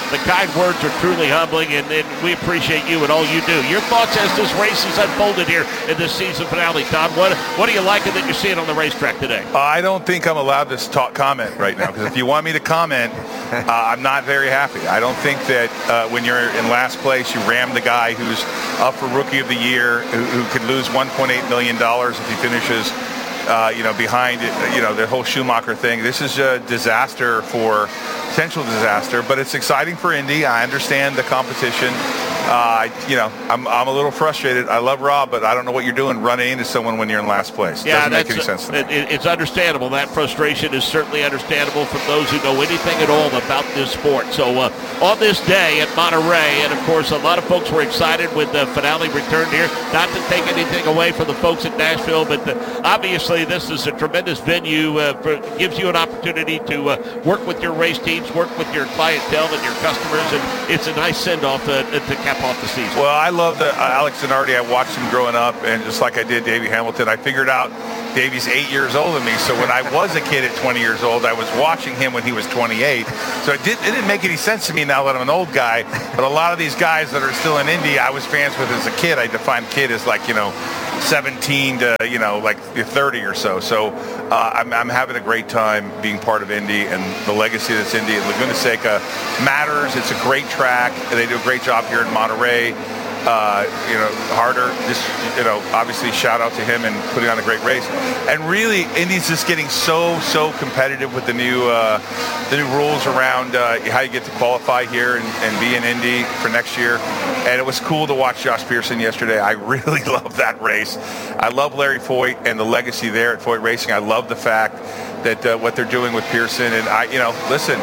the kind words are truly humbling, and, and we appreciate you and all you do. Your thoughts as this race has unfolded here in this season finale, Todd? What what are you liking that you're seeing on the racetrack today? I don't think I'm allowed to talk comment right now, because if you want me to comment, uh, I'm not very happy. I don't think that uh, when you're in last place, you ram the guy who's up for Rookie of the Year, who, who could lose one point eight million dollars if he finishes Uh, you know, behind it, you know, the whole Schumacher thing. This is a disaster for, potential disaster, but it's exciting for Indy. I understand the competition. Uh, you know, I'm, I'm a little frustrated. I love Rob, but I don't know what you're doing running into someone when you're in last place. It yeah, doesn't make any sense to me. It, it's understandable. That frustration is certainly understandable from those who know anything at all about this sport. So uh, on this day at Monterey, and of course, a lot of folks were excited when the finale returned here. Not to take anything away from the folks at Nashville, but the, obviously this is a tremendous venue. Uh, for, gives you an opportunity to uh, work with your race teams, work with your clientele and your customers, and it's a nice send-off uh, to cap off the season. Well, I love the uh, Alex Zanardi. I watched him growing up, and just like I did Davey Hamilton, I figured out Davey's eight years older than me. So when I was a kid at twenty years old, I was watching him when he was twenty-eight. So it, did, it didn't make any sense to me now that I'm an old guy. But a lot of these guys that are still in Indy, I was fans with as a kid. I defined kid as like, you know, seventeen to, you know, like thirty or so. So uh, I'm, I'm having a great time being part of Indy, and the legacy that's Indy. Laguna Seca matters. It's a great track. They do a great job here in Monterey. Uh, you know, Harder, just, you know, obviously shout out to him and putting on a great race. And really, Indy's just getting so, so competitive with the new uh, the new rules around uh, how you get to qualify here and, and be in Indy for next year. And it was cool to watch Josh Pearson yesterday. I really love that race. I love Larry Foyt and the legacy there at Foyt Racing. I love the fact that uh, what they're doing with Pearson. And I, you know, listen,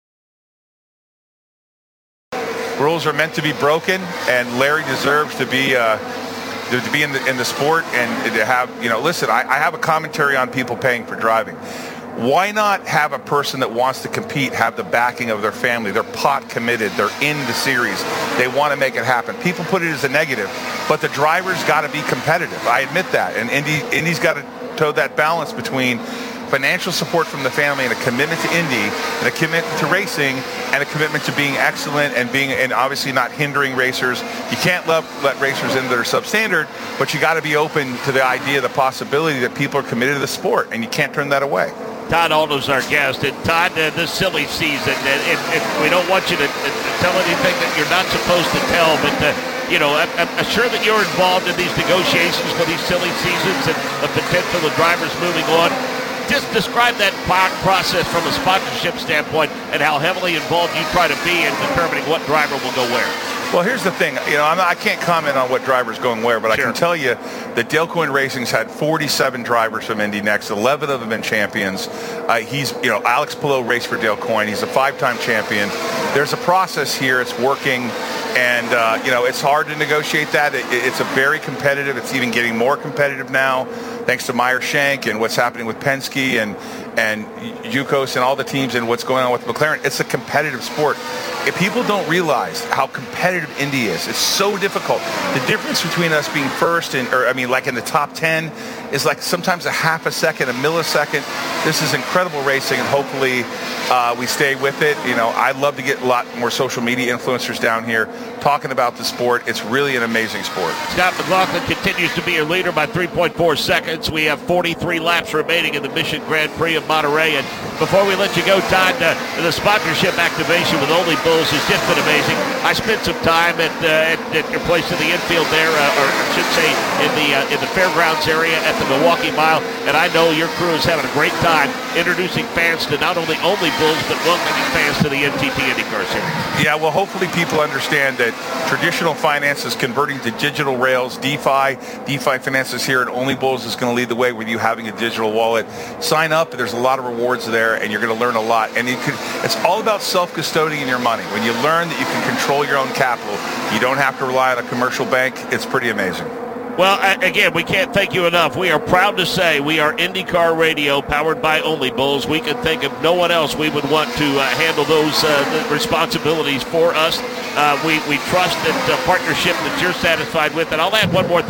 rules are meant to be broken, and Larry deserves to be uh, to be in the, in the sport and to have, you know, listen, I, I have a commentary on people paying for driving. Why not have a person that wants to compete have the backing of their family? They're pot committed. They're in the series. They want to make it happen. People put it as a negative, but the driver's got to be competitive. I admit that, and Indy, Indy's got to toe that balance between financial support from the family and a commitment to Indy and a commitment to racing and a commitment to being excellent and being, and obviously not hindering racers. You can't let, let racers in that are substandard, but you got to be open to the idea, the possibility that people are committed to the sport, and you can't turn that away. Todd Aldo's our guest. And Todd, uh, this silly season, and, and, and we don't want you to uh, tell anything that you're not supposed to tell, but uh, you know, I'm, I'm sure that you're involved in these negotiations for these silly seasons and the potential of drivers moving on. Just describe that process from a sponsorship standpoint and how heavily involved you try to be in determining what driver will go where. Well, here's the thing. You know, I'm not, I can't comment on what driver's going where, but sure. I can tell you that Dale Coyne Racing's had forty-seven drivers from Indy Next. eleven of them have been champions. Uh, he's, you know, Alex Palou raced for Dale Coyne. He's a five-time champion. There's a process here. It's working. And, uh, you know, it's hard to negotiate that. It, it's a very competitive. It's even getting more competitive now, thanks to Meyer Shank and what's happening with Penske and and Yukos and all the teams and what's going on with McLaren. It's a competitive sport. If people don't realize how competitive Indy is, it's so difficult. The difference between us being first and, or I mean, like in the top ten, is like sometimes a half a second, a millisecond. This is incredible racing, and hopefully uh, we stay with it. You know, I'd love to get a lot more social media influencers down here talking about the sport. It's really an amazing sport. Scott McLaughlin continues to be your leader by three point four seconds. We have forty-three laps remaining in the Mission Grand Prix of Monterey. And before we let you go, Todd, uh, the sponsorship activation with Only Bulls has just been amazing. I spent some time at, uh, at, at your place in the infield there, uh, or I should say in the uh, in the fairgrounds area at the Milwaukee Mile, and I know your crew is having a great time introducing fans to not only Only Bulls, but welcoming fans to the N T T IndyCar Series. Yeah, well, hopefully people understand that traditional finance is converting to digital rails. DeFi, DeFi finances here at Only Bulls is going to lead the way with you having a digital wallet. Sign up. There's a lot of rewards there, and you're going to learn a lot. And you could, it's all about self-custodying your money. When you learn that you can control your own capital, you don't have to rely on a commercial bank. It's pretty amazing. Well, again, we can't thank you enough. We are proud to say we are IndyCar Radio, powered by Only Bulls. We can think of no one else we would want to uh, handle those uh, responsibilities for us. Uh, we, we trust that uh, partnership that you're satisfied with. And I'll add one more thing.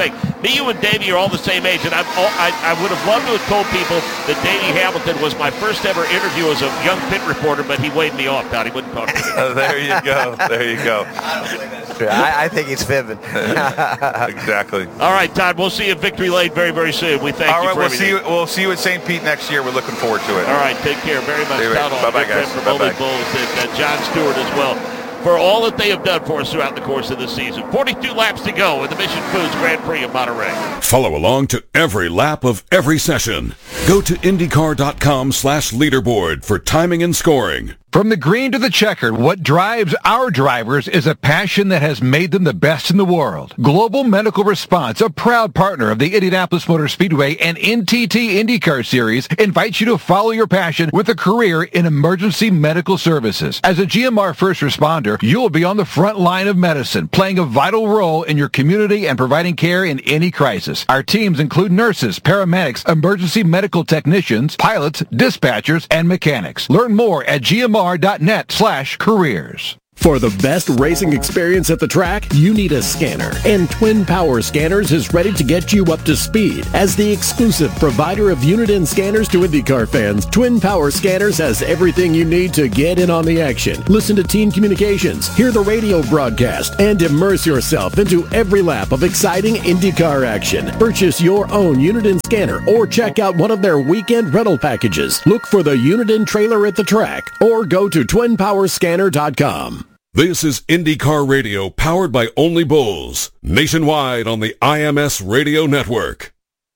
Me, you, and Davey are all the same age, and I'm all, I, I would have loved to have told people that Davey Hamilton was my first ever interview as a young pit reporter, but he waved me off, Todd. He wouldn't talk to me. Oh, there you go. There you go. I, I think he's fibbing. Exactly. All right, Todd, we'll see you at Victory Lane very, very soon. We thank all you right, for we'll everything. see you. We'll see you at Saint Pete next year. We're looking forward to it. All right, take care very much. Bye bye, guys. From Bye bye. Bulls and uh, John Stewart as well, for all that they have done for us throughout the course of the season. forty-two laps to go in the Mission Foods Grand Prix of Monterey. Follow along to every lap of every session. Go to IndyCar.com slash leaderboard for timing and scoring. From the green to the checkered, what drives our drivers is a passion that has made them the best in the world. Global Medical Response, a proud partner of the Indianapolis Motor Speedway and N T T IndyCar Series, invites you to follow your passion with a career in emergency medical services. As a G M R first responder, you will be on the front line of medicine, playing a vital role in your community and providing care in any crisis. Our teams include nurses, paramedics, emergency medical technicians, pilots, dispatchers, and mechanics. Learn more at G M R dot net slash careers. For the best racing experience at the track, you need a scanner. And Twin Power Scanners is ready to get you up to speed. As the exclusive provider of Uniden scanners to IndyCar fans, Twin Power Scanners has everything you need to get in on the action. Listen to team communications, hear the radio broadcast, and immerse yourself into every lap of exciting IndyCar action. Purchase your own Uniden scanner or check out one of their weekend rental packages. Look for the Uniden trailer at the track or go to twin power scanner dot com. This is IndyCar Radio, powered by Only Bulls, nationwide on the I M S Radio Network.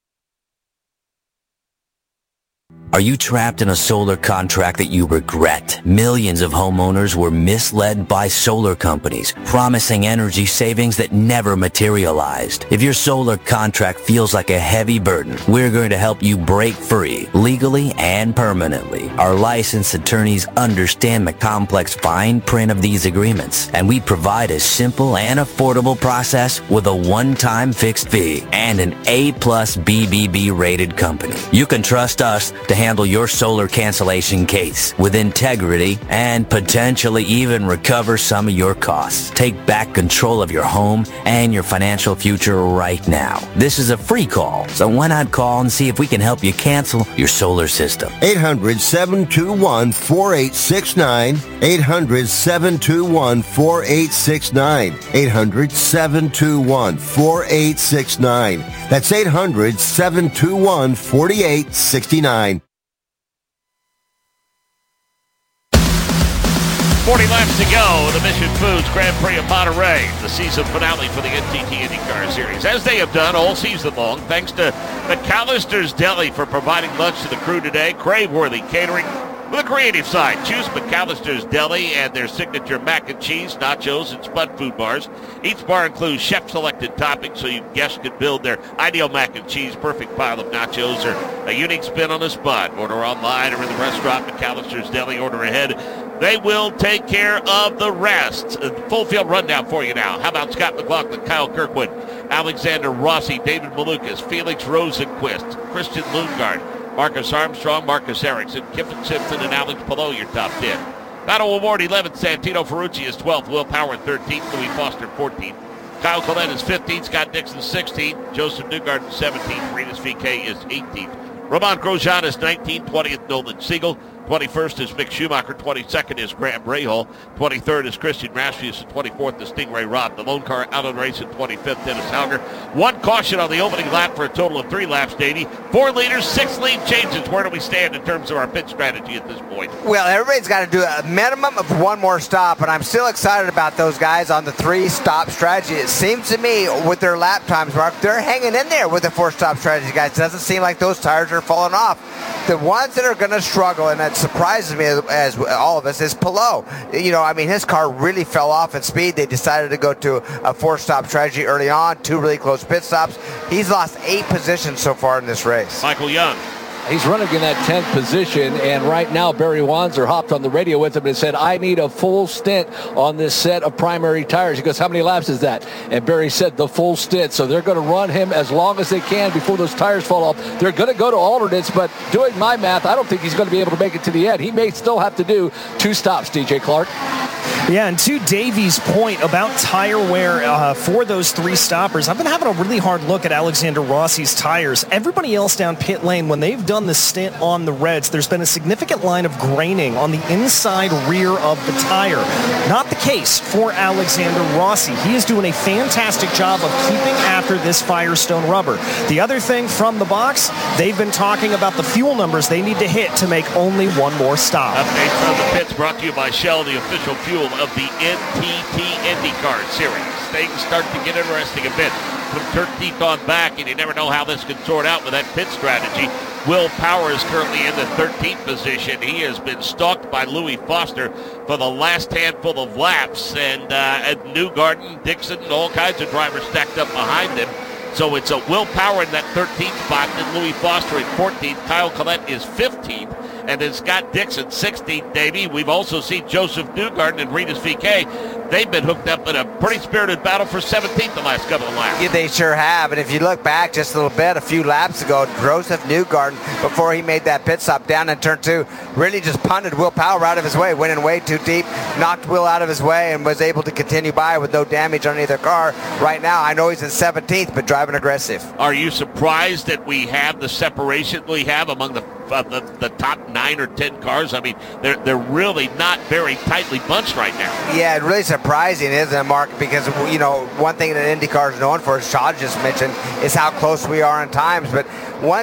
Are you trapped in a solar contract that you regret? Millions of homeowners were misled by solar companies, promising energy savings that never materialized. If your solar contract feels like a heavy burden, we're going to help you break free, legally and permanently. Our licensed attorneys understand the complex fine print of these agreements, and we provide a simple and affordable process with a one-time fixed fee and an A plus B B B rated company. You can trust us to handle your solar cancellation case with integrity and potentially even recover some of your costs. Take back control of your home and your financial future right now. This is a free call, so why not call and see if we can help you cancel your solar system? eight hundred, seven two one, four eight six nine. eight hundred, seven two one, four eight six nine. eight hundred, seven two one, four eight six nine. That's eight hundred, seven two one, four eight six nine. forty laps to go in the Mission Foods Grand Prix of Monterey, the season finale for the N T T IndyCar Series. As they have done all season long, thanks to McAllister's Deli for providing lunch to the crew today. Crave-worthy catering with a creative side. Choose McAllister's Deli and their signature mac and cheese, nachos, and spud food bars. Each bar includes chef-selected toppings so you guests can build their ideal mac and cheese, perfect pile of nachos, or a unique spin on a spud. Order online or in the restaurant, McAllister's Deli. Order ahead. They will take care of the rest. A full field rundown for you now. How about Scott McLaughlin, Kyle Kirkwood, Alexander Rossi, David Malukas, Felix Rosenquist, Christian Lundgaard, Marcus Armstrong, Marcus Ericsson, Kiffin Simpson, and Alex Palou, your top ten. Battle Award eleventh, Santino Ferrucci is twelfth, Will Power thirteenth, Louis Foster fourteenth, Kyle Collette is fifteenth, Scott Dixon sixteenth, Joseph Newgarden seventeenth, Rinus V K is eighteenth, Roman Grosjean is nineteenth, twentieth, Nolan Siegel, twenty-first is Mick Schumacher, twenty-second is Graham Rahal, twenty-third is Christian Rastrius, twenty-fourth is Stingray Robb. The lone car out of the race in twenty-fifth, Dennis Hauger. One caution on the opening lap for a total of three laps, Davey. Four leaders, six lead changes. Where do we stand in terms of our pit strategy at this point? Well, everybody's got to do a minimum of one more stop, and I'm still excited about those guys on the three-stop strategy. It seems to me with their lap times, Mark, they're hanging in there with the four-stop strategy, guys. It doesn't seem like those tires are falling off. The ones that are going to struggle, and that surprises me as, as all of us, is Palou. You know, I mean, his car really fell off in speed. They decided to go to a four-stop strategy early on, two really close pit stops. He's lost eight positions so far in this race. Michael Young. He's running in that tenth position, and right now Barry Wanzer hopped on the radio with him and said, I need a full stint on this set of primary tires. He goes, how many laps is that? And Barry said the full stint. So they're going to run him as long as they can before those tires fall off. They're going to go to alternates, but doing my math, I don't think he's going to be able to make it to the end. He may still have to do two stops, D J Clark. Yeah, and to Davey's point about tire wear uh, for those three stoppers, I've been having a really hard look at Alexander Rossi's tires. Everybody else down pit lane, when they've done the stint on the Reds, there's been a significant line of graining on the inside rear of the tire. Not the case for Alexander Rossi. He is doing a fantastic job of keeping after this Firestone rubber. The other thing from the box, they've been talking about the fuel numbers they need to hit to make only one more stop. Update from the pits brought to you by Shell, the official fuel of the N T T IndyCar Series. Things start to get interesting a bit from thirteenth on back, and you never know how this could sort out with that pit strategy. Will Power is currently in the thirteenth position. He has been stalked by Louis Foster for the last handful of laps, and uh, at Newgarden, Dixon, and all kinds of drivers stacked up behind him. So it's a Will Power in that thirteenth spot, then Louis Foster at fourteenth. Kyle Collette is fifteenth, and then Scott Dixon sixteenth, Davey. We've also seen Joseph Newgarden and Rinus V K. They've been hooked up in a pretty spirited battle for seventeenth the last couple of laps. Yeah, they sure have. And if you look back just a little bit, a few laps ago, Joseph Newgarden, before he made that pit stop down in turn two, really just punted Will Power out of his way, went in way too deep, knocked Will out of his way, and was able to continue by with no damage on either car. Right now, I know he's in seventeenth, but driving aggressive. Are you surprised that we have the separation we have among the uh, the, the top nine or ten cars? I mean, they're they're really not very tightly bunched right now. Yeah, it really surprising, isn't it, Mark? Because, you know, one thing that IndyCar is known for, as Shad just mentioned, is how close we are in times. But one